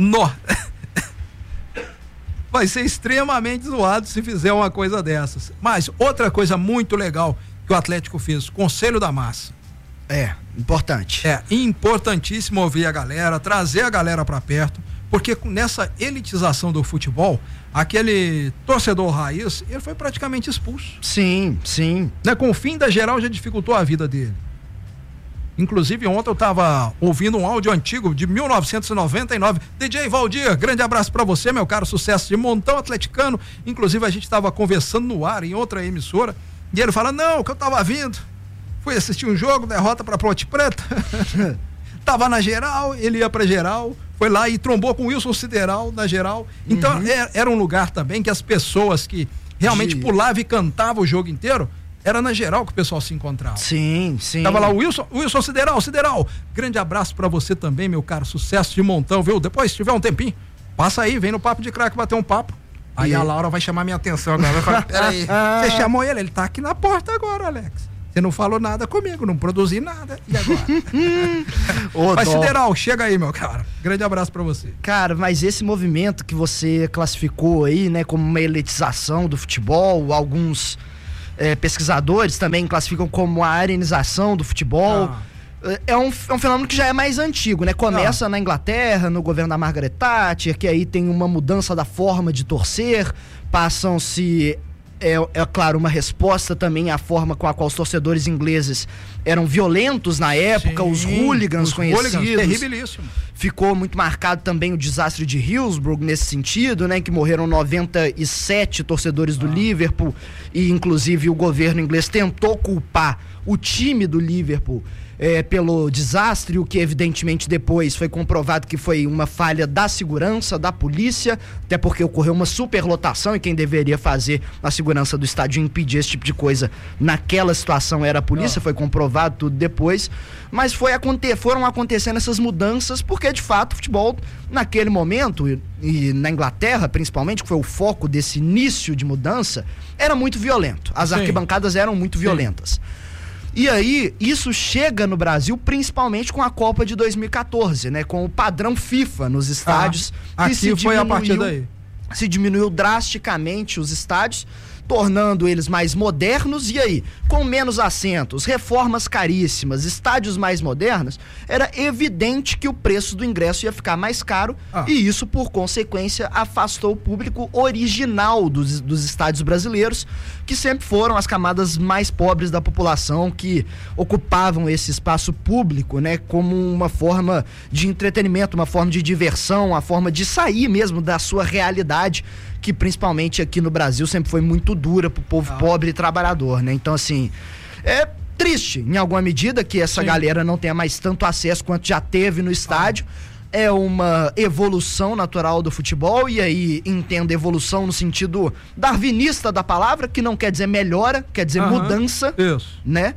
vai ser extremamente zoado se fizer uma coisa dessas. Mas outra coisa muito legal que o Atlético fez, Conselho da Massa. Importante. Importantíssimo ouvir a galera, trazer a galera pra perto, porque nessa elitização do futebol, aquele torcedor raiz, ele foi praticamente expulso. Sim. Né? Com o fim da geral já dificultou a vida dele. Inclusive ontem eu tava ouvindo um áudio antigo de 1999, DJ Valdir, grande abraço pra você, meu caro, sucesso de montão atleticano. Inclusive a gente tava conversando no ar em outra emissora e ele fala, não, que eu tava vindo, fui assistir um jogo, derrota pra Ponte Preta. Tava na geral, ele ia pra geral, foi lá e trombou com o Wilson Sideral na geral. Então era um lugar também que as pessoas que realmente pulavam e cantavam o jogo inteiro, era na Geral que o pessoal se encontrava. Sim, sim. Tava lá o Wilson Sideral, grande abraço pra você também, meu caro, sucesso de montão, viu? Depois, se tiver um tempinho, passa aí, vem no Papo de Craque bater um papo. Aí a Laura vai chamar minha atenção agora, vai falar, peraí, você chamou ele tá aqui na porta agora, Alex. Você não falou nada comigo, não produzi nada, e agora? Mas Sideral, chega aí, meu cara, grande abraço pra você. Cara, mas esse movimento que você classificou aí, né, como uma elitização do futebol, alguns pesquisadores também classificam como a arenização do futebol. É um fenômeno que já é mais antigo, né? Começa na Inglaterra, no governo da Margaret Thatcher, que aí tem uma mudança da forma de torcer, passam-se... É claro, uma resposta também à forma com a qual os torcedores ingleses eram violentos na época, os hooligans conhecidos. Terribilíssimo. Ficou muito marcado também o desastre de Hillsborough nesse sentido, né? Que morreram 97 torcedores do Liverpool e inclusive o governo inglês tentou culpar o time do Liverpool pelo desastre, o que evidentemente depois foi comprovado que foi uma falha da segurança, da polícia, até porque ocorreu uma superlotação e quem deveria fazer a segurança do estádio impedir esse tipo de coisa naquela situação era a polícia, foi comprovado tudo depois, mas foram acontecendo essas mudanças porque de fato o futebol naquele momento e na Inglaterra principalmente, que foi o foco desse início de mudança, era muito violento, as arquibancadas eram muito violentas. E aí, isso chega no Brasil principalmente com a Copa de 2014, né? Com o padrão FIFA nos estádios. Aqui foi a partir daí. Se diminuiu drasticamente os estádios, tornando eles mais modernos, e aí, com menos assentos, reformas caríssimas, estádios mais modernos, era evidente que o preço do ingresso ia ficar mais caro, e isso, por consequência, afastou o público original dos estádios brasileiros, que sempre foram as camadas mais pobres da população, que ocupavam esse espaço público, né, como uma forma de entretenimento, uma forma de diversão, uma forma de sair mesmo da sua realidade, que principalmente aqui no Brasil sempre foi muito dura pro povo pobre e trabalhador, né? Então, assim, é triste, em alguma medida, que essa galera não tenha mais tanto acesso quanto já teve no estádio. É uma evolução natural do futebol, e aí entendo evolução no sentido darwinista da palavra, que não quer dizer melhora, quer dizer mudança, né?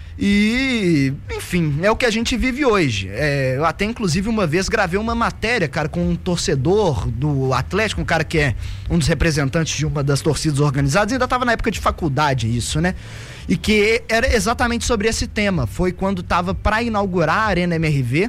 E, enfim, é o que a gente vive hoje. Eu até, inclusive, uma vez gravei uma matéria, cara, com um torcedor do Atlético, um cara que é um dos representantes de uma das torcidas organizadas, ainda estava na época de faculdade isso, né? E que era exatamente sobre esse tema. Foi quando estava para inaugurar a Arena MRV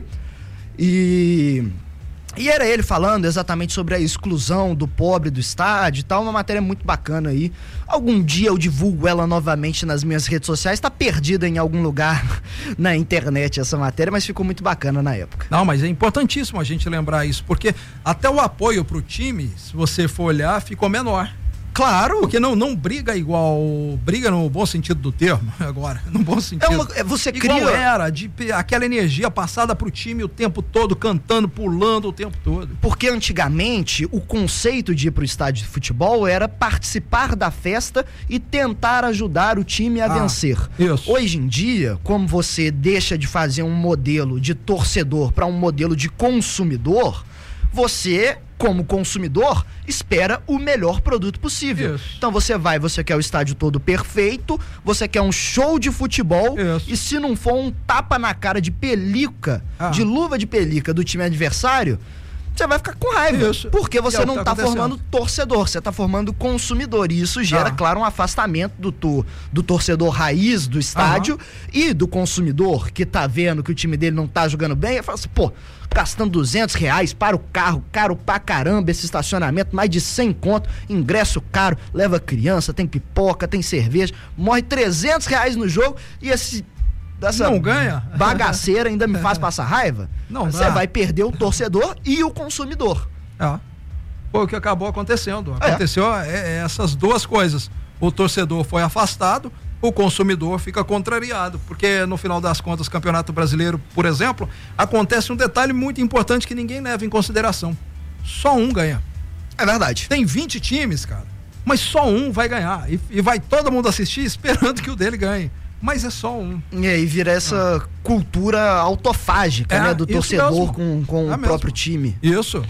e era ele falando exatamente sobre a exclusão do pobre do estádio e tal, uma matéria muito bacana aí. Algum dia eu divulgo ela novamente nas minhas redes sociais, tá perdida em algum lugar na internet essa matéria, mas ficou muito bacana na época. Não, mas é importantíssimo a gente lembrar isso, porque até o apoio pro time, se você for olhar, ficou menor. Claro. Porque não briga igual, briga no bom sentido do termo, agora, no bom sentido. Você igual cria... era, aquela energia passada pro time o tempo todo, cantando, pulando o tempo todo. Porque antigamente, o conceito de ir pro estádio de futebol era participar da festa e tentar ajudar o time a vencer. Isso. Hoje em dia, como você deixa de fazer um modelo de torcedor para um modelo de consumidor, você, como consumidor, espera o melhor produto possível. Isso. Então você quer o estádio todo perfeito, você quer um show de futebol, e se não for um tapa na cara de pelica, de luva de pelica do time adversário, você vai ficar com raiva. Isso. Porque você não tá acontecendo. formando torcedor, você tá formando consumidor. E isso gera, claro, um afastamento do torcedor raiz do estádio e do consumidor que tá vendo que o time dele não tá jogando bem. E fala assim, pô, gastando R$200 para o carro, caro pra caramba esse estacionamento, mais de 100 conto, ingresso caro, leva criança, tem pipoca, tem cerveja, morre R$300 no jogo e essa não ganha, bagaceira ainda me faz passar raiva. Não, você vai perder o torcedor e o consumidor. Foi o que acabou acontecendo. Aconteceu essas duas coisas. O torcedor foi afastado, o consumidor fica contrariado, porque no final das contas, Campeonato Brasileiro, por exemplo, acontece um detalhe muito importante que ninguém leva em consideração. Só um ganha. É verdade. Tem 20 times, cara, mas só um vai ganhar e vai todo mundo assistir esperando que o dele ganhe. Mas é só um. E aí vira essa cultura autofágica, né? Do torcedor com o próprio time. Isso.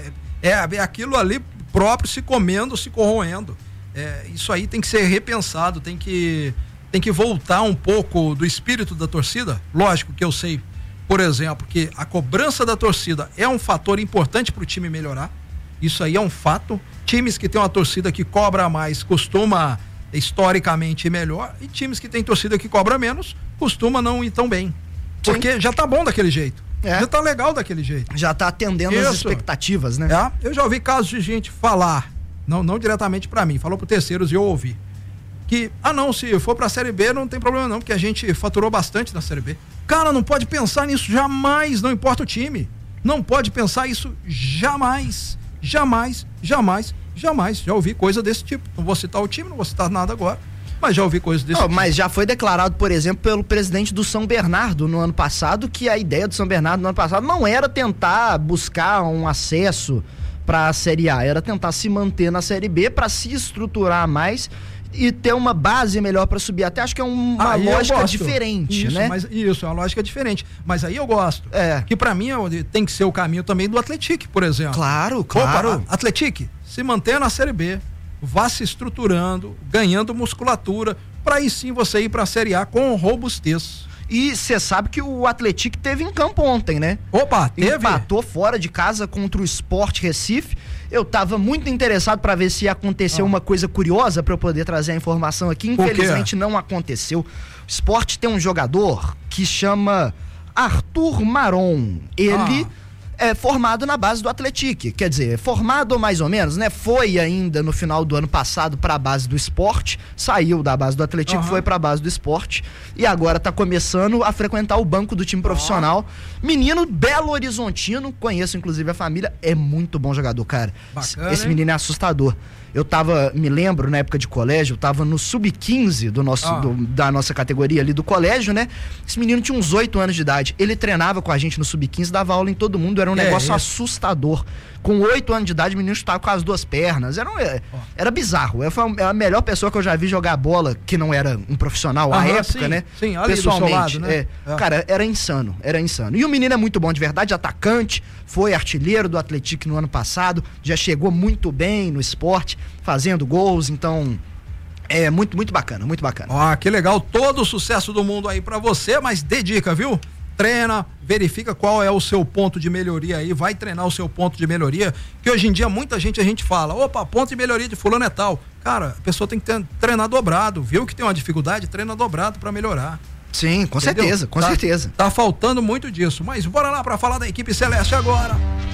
É aquilo ali próprio se comendo, se corroendo. Isso aí tem que ser repensado, tem que tem que voltar um pouco do espírito da torcida. Lógico que eu sei, por exemplo, que a cobrança da torcida é um fator importante para o time melhorar. Isso aí é um fato. Times que tem uma torcida que cobra mais costuma historicamente ir melhor, e times que tem torcida que cobra menos costuma não ir tão bem. Porque já tá bom daquele jeito. Já tá legal daquele jeito. Já tá atendendo as expectativas, né? Eu já ouvi casos de gente falar, não diretamente para mim, falou pro terceiros e eu ouvi, que, não, se for pra Série B não tem problema não, porque a gente faturou bastante na Série B. Cara, não pode pensar nisso jamais, não importa o time. Não pode pensar isso jamais. Jamais. Já ouvi coisa desse tipo. Não vou citar o time, não vou citar nada agora, mas já ouvi coisas desse tipo. Mas já foi declarado, por exemplo, pelo presidente do São Bernardo no ano passado, que a ideia do São Bernardo no ano passado não era tentar buscar um acesso para a Série A, era tentar se manter na Série B para se estruturar mais e ter uma base melhor para subir. Até acho que é uma lógica diferente, né? Isso, é uma lógica diferente. Mas aí eu gosto. Que para mim tem que ser o caminho também do Atlético, por exemplo. Claro. Atlético, se mantenha na Série B, vá se estruturando, ganhando musculatura, para aí sim você ir para a Série A com robustez. E você sabe que o Atlético teve em campo ontem, né? Teve? Empatou fora de casa contra o Sport Recife. Eu tava muito interessado para ver se ia acontecer uma coisa curiosa para eu poder trazer a informação aqui. Infelizmente não aconteceu. O Sport tem um jogador que chama Arthur Maron. Ele é formado na base do Atlético, quer dizer, formado mais ou menos, né? Foi ainda no final do ano passado para a base do Sport, saiu da base do Atlético, foi para a base do Sport e agora tá começando a frequentar o banco do time profissional. Menino Belo Horizontino, conheço inclusive a família, é muito bom jogador, cara. Bacana, esse menino é assustador. Eu me lembro, na época de colégio, eu tava no sub-15 da nossa categoria ali do colégio, né? Esse menino tinha uns 8 anos de idade. Ele treinava com a gente no sub-15, dava aula em todo mundo, era um negócio assustador. Com 8 anos de idade, o menino estava com as 2 pernas. Era bizarro. É a melhor pessoa que eu já vi jogar bola, que não era um profissional à época, né? Sim, ali pessoalmente. Do seu lado, né? Cara, era insano. E o menino é muito bom de verdade, atacante, foi artilheiro do Atlético no ano passado, já chegou muito bem no esporte, fazendo gols, então é muito bacana, muito bacana. Que legal, todo o sucesso do mundo aí pra você, mas dê dica, viu? Treina, verifica qual é o seu ponto de melhoria aí, vai treinar o seu ponto de melhoria, que hoje em dia muita gente, a gente fala, ponto de melhoria de fulano é tal. Cara, a pessoa tem que treinar dobrado, viu que tem uma dificuldade, treina dobrado pra melhorar. Sim, com certeza. Tá faltando muito disso, mas bora lá pra falar da equipe celeste agora.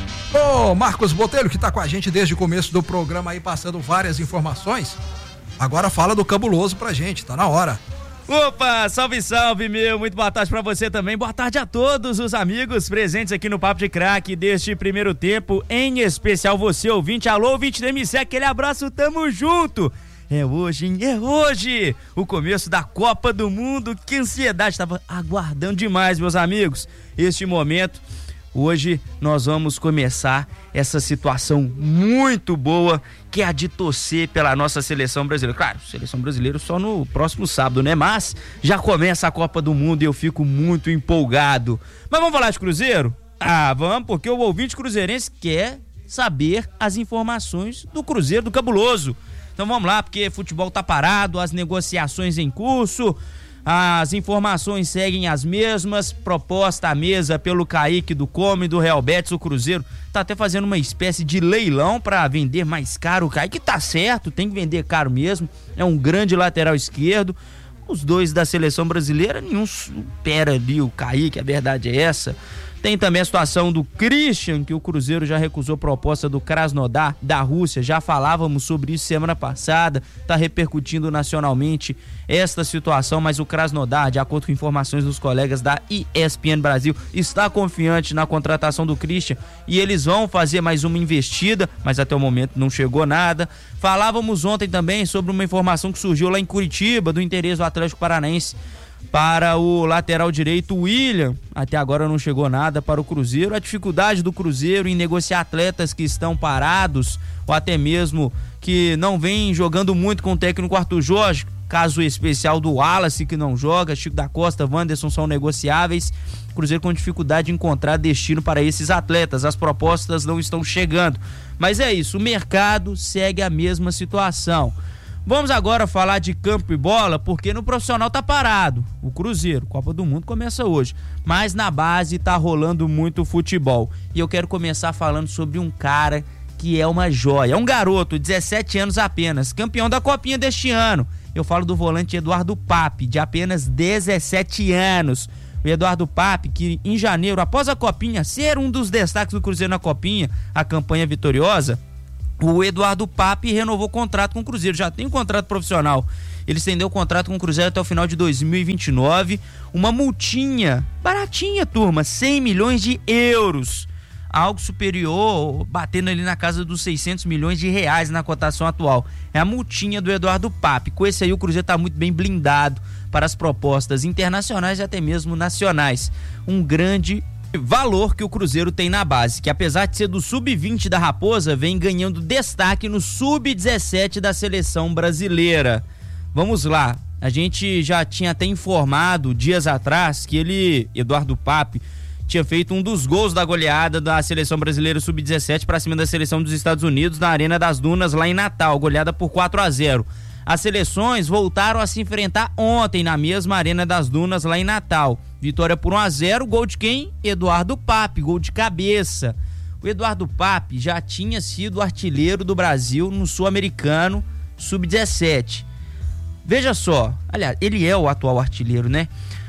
Marcos Botelho, que tá com a gente desde o começo do programa aí, passando várias informações, agora fala do cabuloso pra gente, tá na hora. Opa, salve, meu, muito boa tarde pra você também, boa tarde a todos os amigos presentes aqui no Papo de Craque deste primeiro tempo, em especial você, ouvinte, alô, ouvinte do MC, aquele abraço, tamo junto. É hoje, o começo da Copa do Mundo, que ansiedade, tava aguardando demais, meus amigos, este momento. Hoje nós vamos começar essa situação muito boa, que é a de torcer pela nossa seleção brasileira. Claro, seleção brasileira só no próximo sábado, né? Mas já começa a Copa do Mundo e eu fico muito empolgado. Mas vamos falar de Cruzeiro? Vamos, porque o ouvinte cruzeirense quer saber as informações do Cruzeiro do Cabuloso. Então vamos lá, porque futebol tá parado, as negociações em curso, as informações seguem as mesmas, proposta à mesa pelo Kaique do Come, do Real Betis. O Cruzeiro tá até fazendo uma espécie de leilão para vender mais caro o Kaique, tá certo, tem que vender caro mesmo, é um grande lateral esquerdo. Os dois da seleção brasileira, nenhum supera ali o Kaique, a verdade é essa. Tem também a situação do Christian, que o Cruzeiro já recusou proposta do Krasnodar, da Rússia. Já falávamos sobre isso semana passada, está repercutindo nacionalmente esta situação, mas o Krasnodar, de acordo com informações dos colegas da ESPN Brasil, está confiante na contratação do Christian e eles vão fazer mais uma investida, mas até o momento não chegou nada. Falávamos ontem também sobre uma informação que surgiu lá em Curitiba, do interesse do Atlético Paranaense para o lateral direito William. Até agora não chegou nada para o Cruzeiro. A dificuldade do Cruzeiro em negociar atletas que estão parados ou até mesmo que não vem jogando muito com o técnico Arthur Jorge, caso especial do Wallace, que não joga, Chico da Costa, Wanderson são negociáveis. O Cruzeiro com dificuldade de encontrar destino para esses atletas, as propostas não estão chegando, mas é isso, o mercado segue a mesma situação. Vamos agora falar de campo e bola, porque no profissional tá parado. O Cruzeiro, Copa do Mundo começa hoje, mas na base tá rolando muito futebol. E eu quero começar falando sobre um cara que é uma joia, é um garoto, 17 anos apenas, campeão da Copinha deste ano. Eu falo do volante Eduardo Pape, de apenas 17 anos. O Eduardo Pape, que em janeiro, após a Copinha ser um dos destaques do Cruzeiro na Copinha, a campanha vitoriosa, o Eduardo Pape renovou o contrato com o Cruzeiro, já tem um contrato profissional. Ele estendeu o contrato com o Cruzeiro até o final de 2029. Uma multinha, baratinha, turma, 100 milhões de euros. Algo superior, batendo ali na casa dos 600 milhões de reais na cotação atual. É a multinha do Eduardo Pape. Com esse aí o Cruzeiro está muito bem blindado para as propostas internacionais e até mesmo nacionais. Um grande valor que o Cruzeiro tem na base, que apesar de ser do sub-20 da Raposa, vem ganhando destaque no sub-17 da seleção brasileira. Vamos lá, a gente já tinha até informado dias atrás que ele, Eduardo Pape, tinha feito um dos gols da goleada da seleção brasileira sub-17 para cima da seleção dos Estados Unidos na Arena das Dunas, lá em Natal, goleada por 4-0. As seleções voltaram a se enfrentar ontem na mesma Arena das Dunas, lá em Natal. Vitória por 1-0, gol de quem? Eduardo Pape, gol de cabeça. O Eduardo Pape já tinha sido artilheiro do Brasil no Sul-Americano sub-17. Veja só, aliás, ele é o atual artilheiro, né?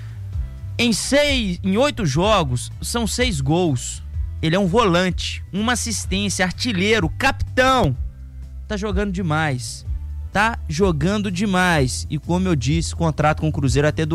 Em 8 jogos, são 6 gols. Ele é um volante, uma assistência, artilheiro, capitão. Tá jogando demais. E como eu disse, contrato com o Cruzeiro até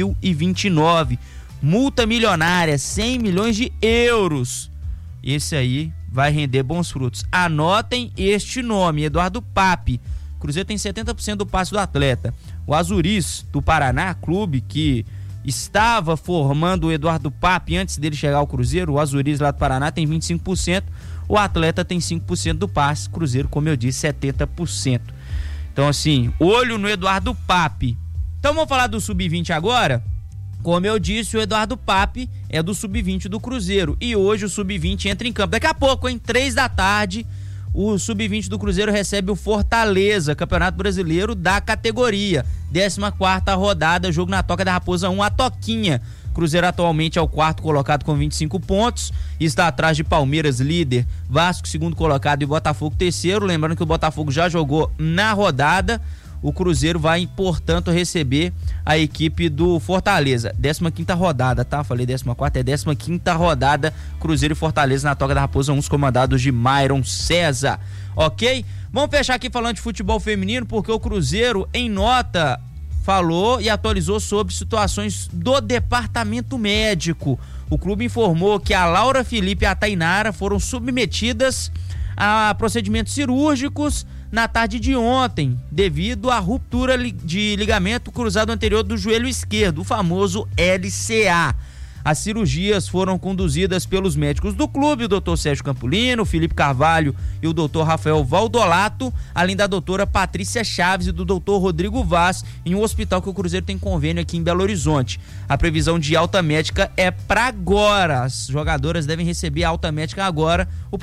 2029. Multa milionária, 100 milhões de euros. Esse aí vai render bons frutos. Anotem este nome, Eduardo Pape. O Cruzeiro tem 70% do passe do atleta. O Azuris do Paraná, clube que estava formando o Eduardo Pape antes dele chegar ao Cruzeiro, o Azuris lá do Paraná tem 25%, o atleta tem 5% do passe, Cruzeiro, como eu disse, 70%. Então assim, olho no Eduardo Pape. Então vamos falar do Sub-20 agora? Como eu disse, o Eduardo Pape é do Sub-20 do Cruzeiro e hoje o Sub-20 entra em campo. Daqui a pouco, 3 da tarde, o Sub-20 do Cruzeiro recebe o Fortaleza, Campeonato Brasileiro da categoria. 14ª rodada, jogo na Toca da Raposa 1, a Toquinha. Cruzeiro atualmente é o 4º colocado com 25 pontos, está atrás de Palmeiras, líder, Vasco, 2º colocado e Botafogo, 3º. Lembrando que o Botafogo já jogou na rodada. O Cruzeiro vai, portanto, receber a equipe do Fortaleza. 15ª rodada, tá? Falei 14ª, é 15ª rodada, Cruzeiro e Fortaleza na Toca da Raposa 1, os comandados de Myron César, ok? Vamos fechar aqui falando de futebol feminino, porque o Cruzeiro, em nota, falou e atualizou sobre situações do departamento médico. O clube informou que a Laura Felipe e a Tainara foram submetidas a procedimentos cirúrgicos na tarde de ontem, devido à ruptura de ligamento cruzado anterior do joelho esquerdo, o famoso LCA. As cirurgias foram conduzidas pelos médicos do clube, o Dr. Sérgio Campolino, o Felipe Carvalho e o Dr. Rafael Valdolato, além da doutora Patrícia Chaves e do Dr. Rodrigo Vaz, em um hospital que o Cruzeiro tem convênio aqui em Belo Horizonte. A previsão de alta médica é para agora. As jogadoras devem receber alta médica agora.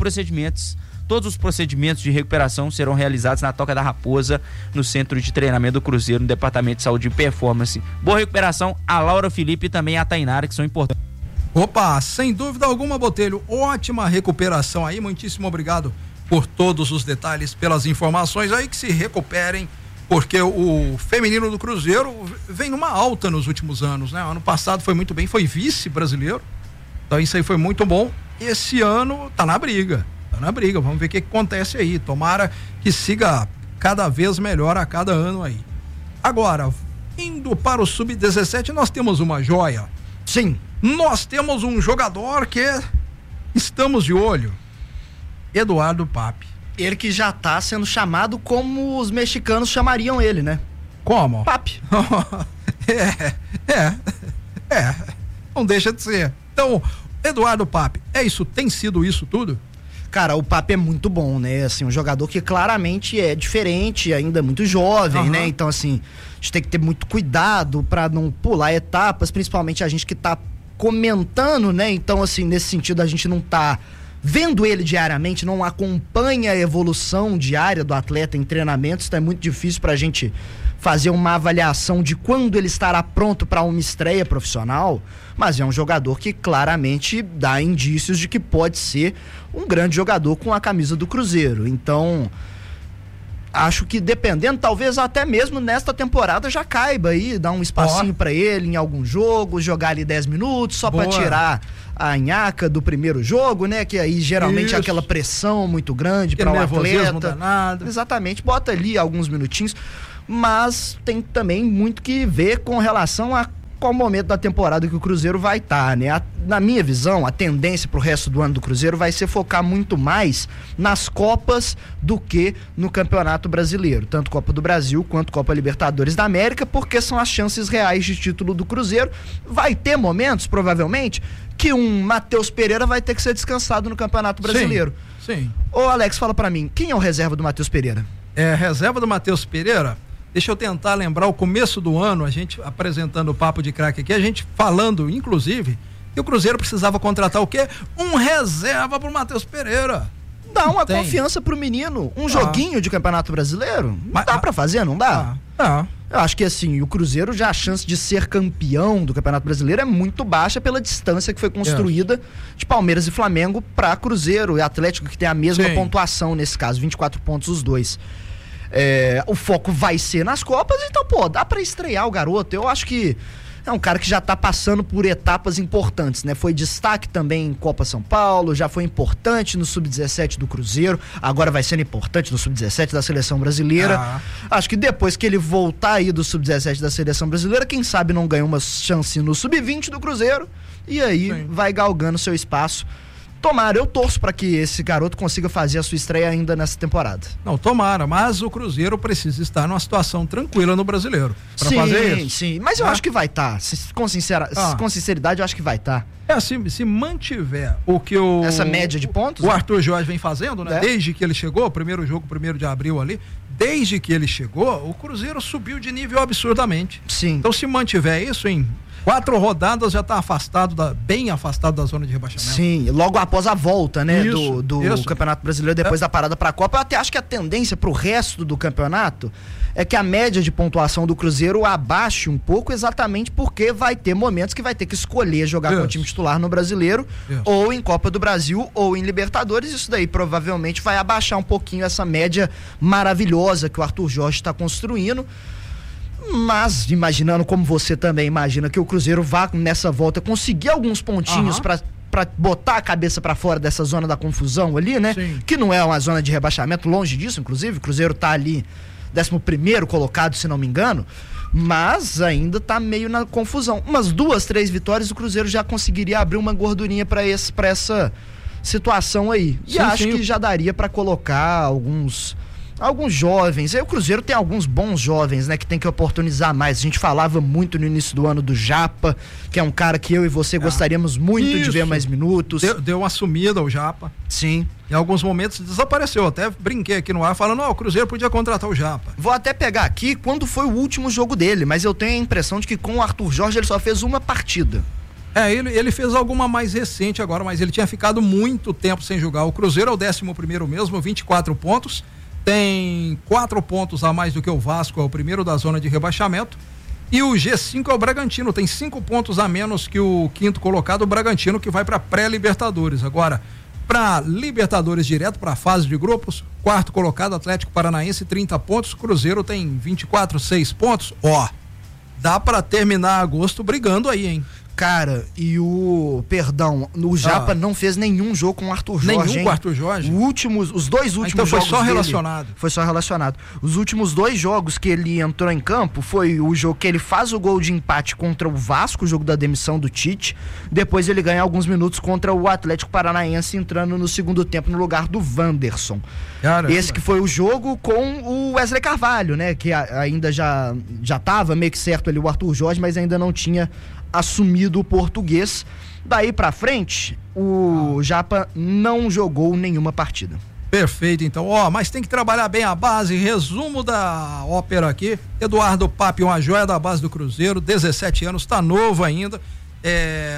Todos os procedimentos de recuperação serão realizados na Toca da Raposa, no Centro de Treinamento do Cruzeiro, no Departamento de Saúde e Performance. Boa recuperação a Laura Felipe e também a Tainara, que são importantes. Opa, sem dúvida alguma, Botelho, ótima recuperação aí, muitíssimo obrigado por todos os detalhes, pelas informações aí, que se recuperem, porque o feminino do Cruzeiro vem numa alta nos últimos anos, né? Ano passado foi muito bem, foi vice-brasileiro, então isso aí foi muito bom. Esse ano tá na briga, vamos ver o que acontece aí, tomara que siga cada vez melhor a cada ano aí. Agora, indo para o Sub-17, nós temos uma joia. Sim, nós temos um jogador que estamos de olho, Eduardo Pape. Ele que já tá sendo chamado como os mexicanos chamariam ele, né? Como? Pape. Não deixa de ser. Então, Eduardo Pape, tem sido isso tudo? Cara, o Pape é muito bom, né? Assim, um jogador que claramente é diferente, ainda muito jovem, né? Então, assim, a gente tem que ter muito cuidado pra não pular etapas, principalmente a gente que tá comentando, né? Então, assim, nesse sentido, a gente não tá vendo ele diariamente, não acompanha a evolução diária do atleta em treinamentos, então é muito difícil pra gente fazer uma avaliação de quando ele estará pronto para uma estreia profissional, mas é um jogador que claramente dá indícios de que pode ser um grande jogador com a camisa do Cruzeiro. Então, acho que dependendo, talvez até mesmo nesta temporada já caiba aí, dar um espacinho pra ele em algum jogo, jogar ali 10 minutos só pra tirar a nhaca do primeiro jogo, né? Que aí geralmente é aquela pressão muito grande para o atleta. Danado. Exatamente, bota ali alguns minutinhos, mas tem também muito que ver com relação a qual momento da temporada que o Cruzeiro vai estar, né? Na minha visão, a tendência pro resto do ano do Cruzeiro vai ser focar muito mais nas Copas do que no Campeonato Brasileiro, tanto Copa do Brasil quanto Copa Libertadores da América, porque são as chances reais de título do Cruzeiro. Vai ter momentos, provavelmente, que um Matheus Pereira vai ter que ser descansado no Campeonato Brasileiro. Sim. Ô Alex, fala pra mim, quem é o reserva do Matheus Pereira? Reserva do Matheus Pereira? Deixa eu tentar lembrar o começo do ano, a gente apresentando o Papo de Craque aqui, a gente falando, inclusive, que o Cruzeiro precisava contratar o quê? Um reserva pro Matheus Pereira. Dá uma confiança pro menino, um joguinho de Campeonato Brasileiro, não dá pra fazer, não dá? Eu acho que assim, o Cruzeiro já a chance de ser campeão do Campeonato Brasileiro é muito baixa pela distância que foi construída de Palmeiras e Flamengo pra Cruzeiro e Atlético, que tem a mesma pontuação nesse caso, 24 pontos os dois. O foco vai ser nas Copas, então, dá pra estrear o garoto. Eu acho que é um cara que já tá passando por etapas importantes, né? Foi destaque também em Copa São Paulo, já foi importante no Sub-17 do Cruzeiro, agora vai sendo importante no Sub-17 da Seleção Brasileira. Acho que depois que ele voltar aí do Sub-17 da Seleção Brasileira, quem sabe não ganha uma chance no Sub-20 do Cruzeiro, e aí vai galgando seu espaço. Tomara, eu torço para que esse garoto consiga fazer a sua estreia ainda nessa temporada. Não, tomara, mas o Cruzeiro precisa estar numa situação tranquila no Brasileiro para fazer isso. Sim, mas eu acho que vai estar, com sinceridade eu acho que vai estar. Se mantiver essa média de pontos, o Arthur Jorge vem fazendo, né? Desde que ele chegou, primeiro jogo, 1º de abril ali, desde que ele chegou, o Cruzeiro subiu de nível absurdamente. Sim. Então, se mantiver isso, 4 rodadas já tá bem afastado da zona de rebaixamento. Sim, logo após a volta, né, do Campeonato Brasileiro, depois da parada pra Copa. Eu até acho que a tendência pro resto do campeonato é que a média de pontuação do Cruzeiro abaixe um pouco, exatamente porque vai ter momentos que vai ter que escolher jogar com o time titular no Brasileiro, ou em Copa do Brasil, ou em Libertadores. Isso daí provavelmente vai abaixar um pouquinho essa média maravilhosa que o Arthur Jorge está construindo. Mas, imaginando como você também imagina que o Cruzeiro vá nessa volta conseguir alguns pontinhos pra botar a cabeça pra fora dessa zona da confusão ali, né? Sim. Que não é uma zona de rebaixamento, longe disso, inclusive. O Cruzeiro tá ali 11º colocado, se não me engano, mas ainda tá meio na confusão. Umas 2, 3 vitórias, o Cruzeiro já conseguiria abrir uma gordurinha pra essa situação aí. E acho que já daria pra colocar alguns jovens. Aí o Cruzeiro tem alguns bons jovens, né, que tem que oportunizar mais. A gente falava muito no início do ano do Japa, que é um cara que eu e você gostaríamos muito de ver mais minutos. Deu uma sumida o Japa. Sim. Em alguns momentos desapareceu. Até brinquei aqui no ar falando, o Cruzeiro podia contratar o Japa. Vou até pegar aqui quando foi o último jogo dele, mas eu tenho a impressão de que com o Arthur Jorge ele só fez uma partida. Ele fez alguma mais recente agora, mas ele tinha ficado muito tempo sem jogar. O Cruzeiro é o 11º mesmo, 24 pontos. Tem 4 pontos a mais do que o Vasco, é o primeiro da zona de rebaixamento. E o G5 é o Bragantino, tem 5 pontos a menos que o 5º colocado, o Bragantino, que vai para pré-Libertadores. Agora, para Libertadores direto, para a fase de grupos, 4º colocado, Atlético Paranaense, 30 pontos, Cruzeiro tem 24, 6 pontos. Dá para terminar agosto brigando aí, hein? Cara, o Japa não fez nenhum jogo com o Arthur Jorge. Nenhum com o Arthur Jorge? Os 2 últimos jogos foi só dele, relacionado. Foi só relacionado. Os últimos 2 jogos que ele entrou em campo foi o jogo que ele faz o gol de empate contra o Vasco, o jogo da demissão do Tite. Depois ele ganha alguns minutos contra o Atlético Paranaense, entrando no segundo tempo no lugar do Wanderson. Caramba. Esse que foi o jogo com o Wesley Carvalho, né? Que ainda já tava meio que certo ali o Arthur Jorge, mas ainda não tinha assumido o português. Daí pra frente, o Japa não jogou nenhuma partida. Perfeito, então, mas tem que trabalhar bem a base. Resumo da ópera aqui: Eduardo Papi, uma joia da base do Cruzeiro, 17 anos, tá novo ainda,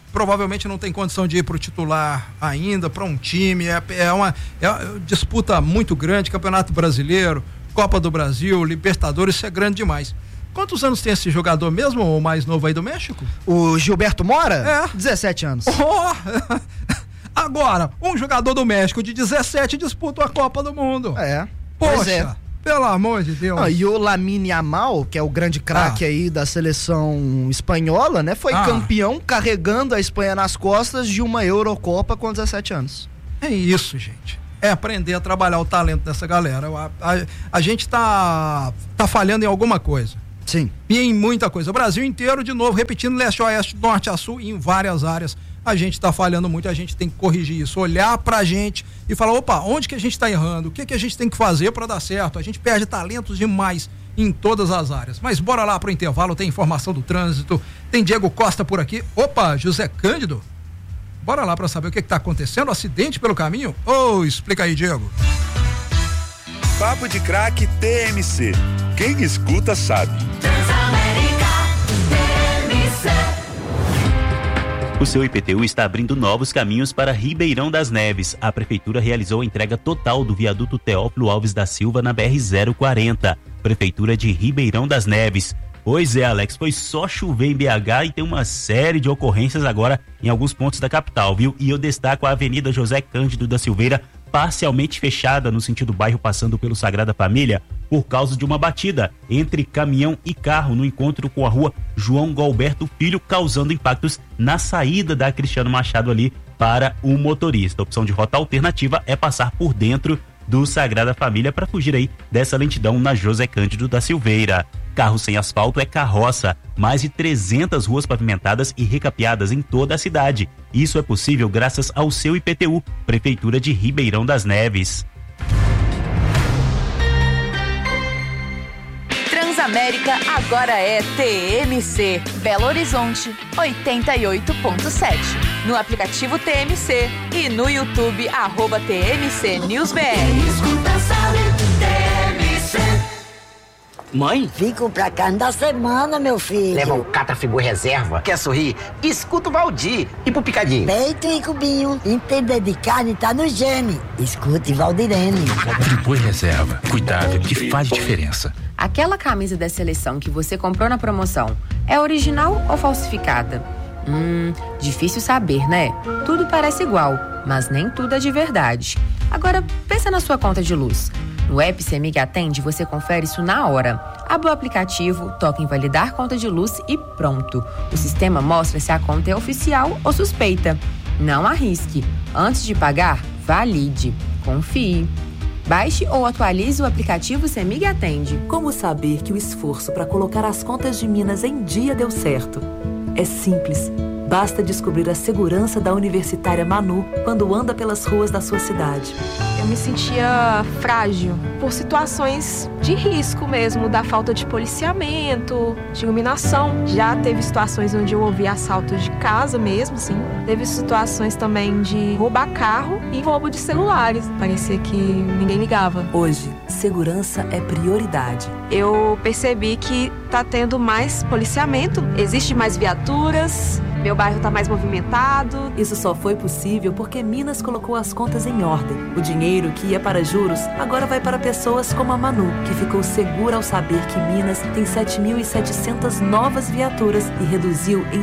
provavelmente não tem condição de ir pro titular ainda, para um time, é uma disputa muito grande, Campeonato Brasileiro, Copa do Brasil, Libertadores, isso é grande demais. Quantos anos tem esse jogador mesmo, o mais novo aí do México? O Gilberto Mora? É. 17 anos. Oh! Agora, um jogador do México de 17 disputa a Copa do Mundo. É. Poxa, pelo amor de Deus. E o Lamine Yamal, que é o grande craque aí da seleção espanhola, né? Foi campeão carregando a Espanha nas costas de uma Eurocopa com 17 anos. É isso, gente. É aprender a trabalhar o talento dessa galera. A gente tá falhando em alguma coisa. Sim. E em muita coisa. O Brasil inteiro, de novo, repetindo, leste a oeste, norte a sul, em várias áreas. A gente tá falhando muito, a gente tem que corrigir isso, olhar pra gente e falar, opa, onde que a gente tá errando? O que a gente tem que fazer pra dar certo? A gente perde talentos demais em todas as áreas. Mas bora lá pro intervalo, tem informação do trânsito, tem Diego Costa por aqui. Opa, José Cândido. Bora lá pra saber o que tá acontecendo, acidente pelo caminho? Explica aí, Diego. Papo de Craque TMC. Quem escuta sabe. Transamérica TMC. O seu IPTU está abrindo novos caminhos para Ribeirão das Neves. A Prefeitura realizou a entrega total do viaduto Teófilo Alves da Silva na BR-040. Prefeitura de Ribeirão das Neves. Pois é, Alex, foi só chover em BH e tem uma série de ocorrências agora em alguns pontos da capital, viu? E eu destaco a Avenida José Cândido da Silveira, parcialmente fechada no sentido bairro passando pelo Sagrada Família por causa de uma batida entre caminhão e carro no encontro com a rua João Galberto Filho, causando impactos na saída da Cristiano Machado ali para o motorista. A opção de rota alternativa é passar por dentro do Sagrada Família para fugir aí dessa lentidão na José Cândido da Silveira. Carro sem asfalto é carroça, mais de 300 ruas pavimentadas e recapeadas em toda a cidade. Isso é possível graças ao seu IPTU, Prefeitura de Ribeirão das Neves. Transamérica agora é TMC, Belo Horizonte 88.7. No aplicativo TMC e no YouTube @TMC NewsBR. Escuta, sabe, TMC. Mãe? Vim comprar carne da semana, meu filho. Leva um Catrafigura reserva. Quer sorrir? Escuta o Valdir. E pro picadinho? Peito e cubinho. Entender de carne tá no gene. Escute Valdirene. Friboi reserva. Cuidado, que faz diferença. Aquela camisa da seleção que você comprou na promoção é original ou falsificada? Difícil saber, né? Tudo parece igual, mas nem tudo é de verdade. Agora, pensa na sua conta de luz. No app CEMIG Atende, você confere isso na hora. Abre o aplicativo, toca em validar conta de luz e pronto. O sistema mostra se a conta é oficial ou suspeita. Não arrisque. Antes de pagar, valide. Confie. Baixe ou atualize o aplicativo CEMIG Atende. Como saber que o esforço para colocar as contas de Minas em dia deu certo? É simples. Basta descobrir a segurança da universitária Manu quando anda pelas ruas da sua cidade. Eu me sentia frágil por situações de risco mesmo, da falta de policiamento, de iluminação. Já teve situações onde eu ouvi assaltos de casa mesmo, sim. Teve situações também de roubar carro e roubo de celulares. Parecia que ninguém ligava. Hoje, segurança é prioridade. Eu percebi que tá tendo mais policiamento, existe mais viaturas, meu bairro tá mais movimentado. Isso só foi possível porque Minas colocou as contas em ordem. O dinheiro que ia para juros agora vai para pessoas como a Manu, que ficou segura ao saber que Minas tem 7.700 novas viaturas e reduziu em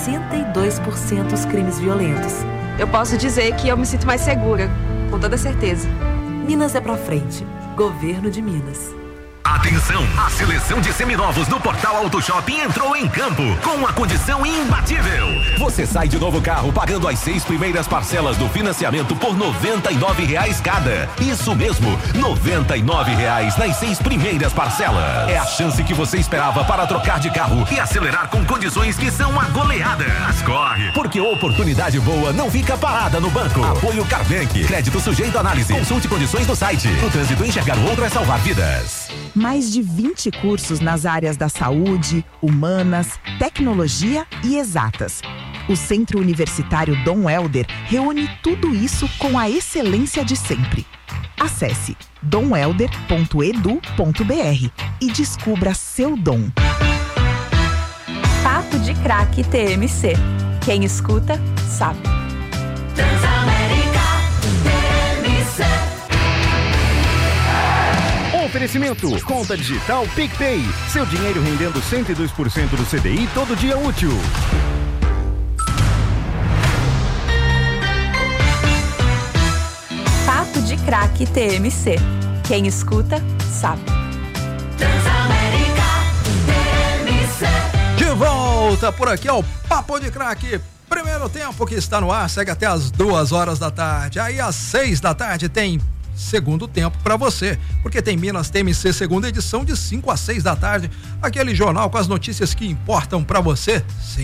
62% os crimes violentos. Eu posso dizer que eu me sinto mais segura, com toda certeza. Minas é pra frente. Governo de Minas. Atenção! A seleção de seminovos do Portal Auto Shopping entrou em campo com uma condição imbatível. Você sai de novo carro pagando as 6 primeiras parcelas do financiamento por R$ 99,00 cada. Isso mesmo, R$ 99,00 nas 6 primeiras parcelas. É a chance que você esperava para trocar de carro e acelerar com condições que são a goleada. Mas corre, porque oportunidade boa não fica parada no banco. Apoio Carbank. Crédito sujeito à análise. Consulte condições no site. No trânsito, enxergar o outro é salvar vidas. Mais de 20 cursos nas áreas da saúde, humanas, tecnologia e exatas. O Centro Universitário Dom Helder reúne tudo isso com a excelência de sempre. Acesse domhelder.edu.br e descubra seu dom. Papo de Craque TMC. Quem escuta, sabe. Transamérica TMC. Oferecimento, conta digital PicPay. Seu dinheiro rendendo 102% do CDI todo dia útil. Papo de Craque TMC. Quem escuta, sabe. Transamérica TMC. De volta por aqui ao Papo de Craque. Primeiro tempo que está no ar, segue até as 2h da tarde. Aí às 6 da tarde tem segundo tempo para você, porque tem Minas TMC segunda edição de 5 às 6 da tarde, aquele jornal com as notícias que importam para você. Sim.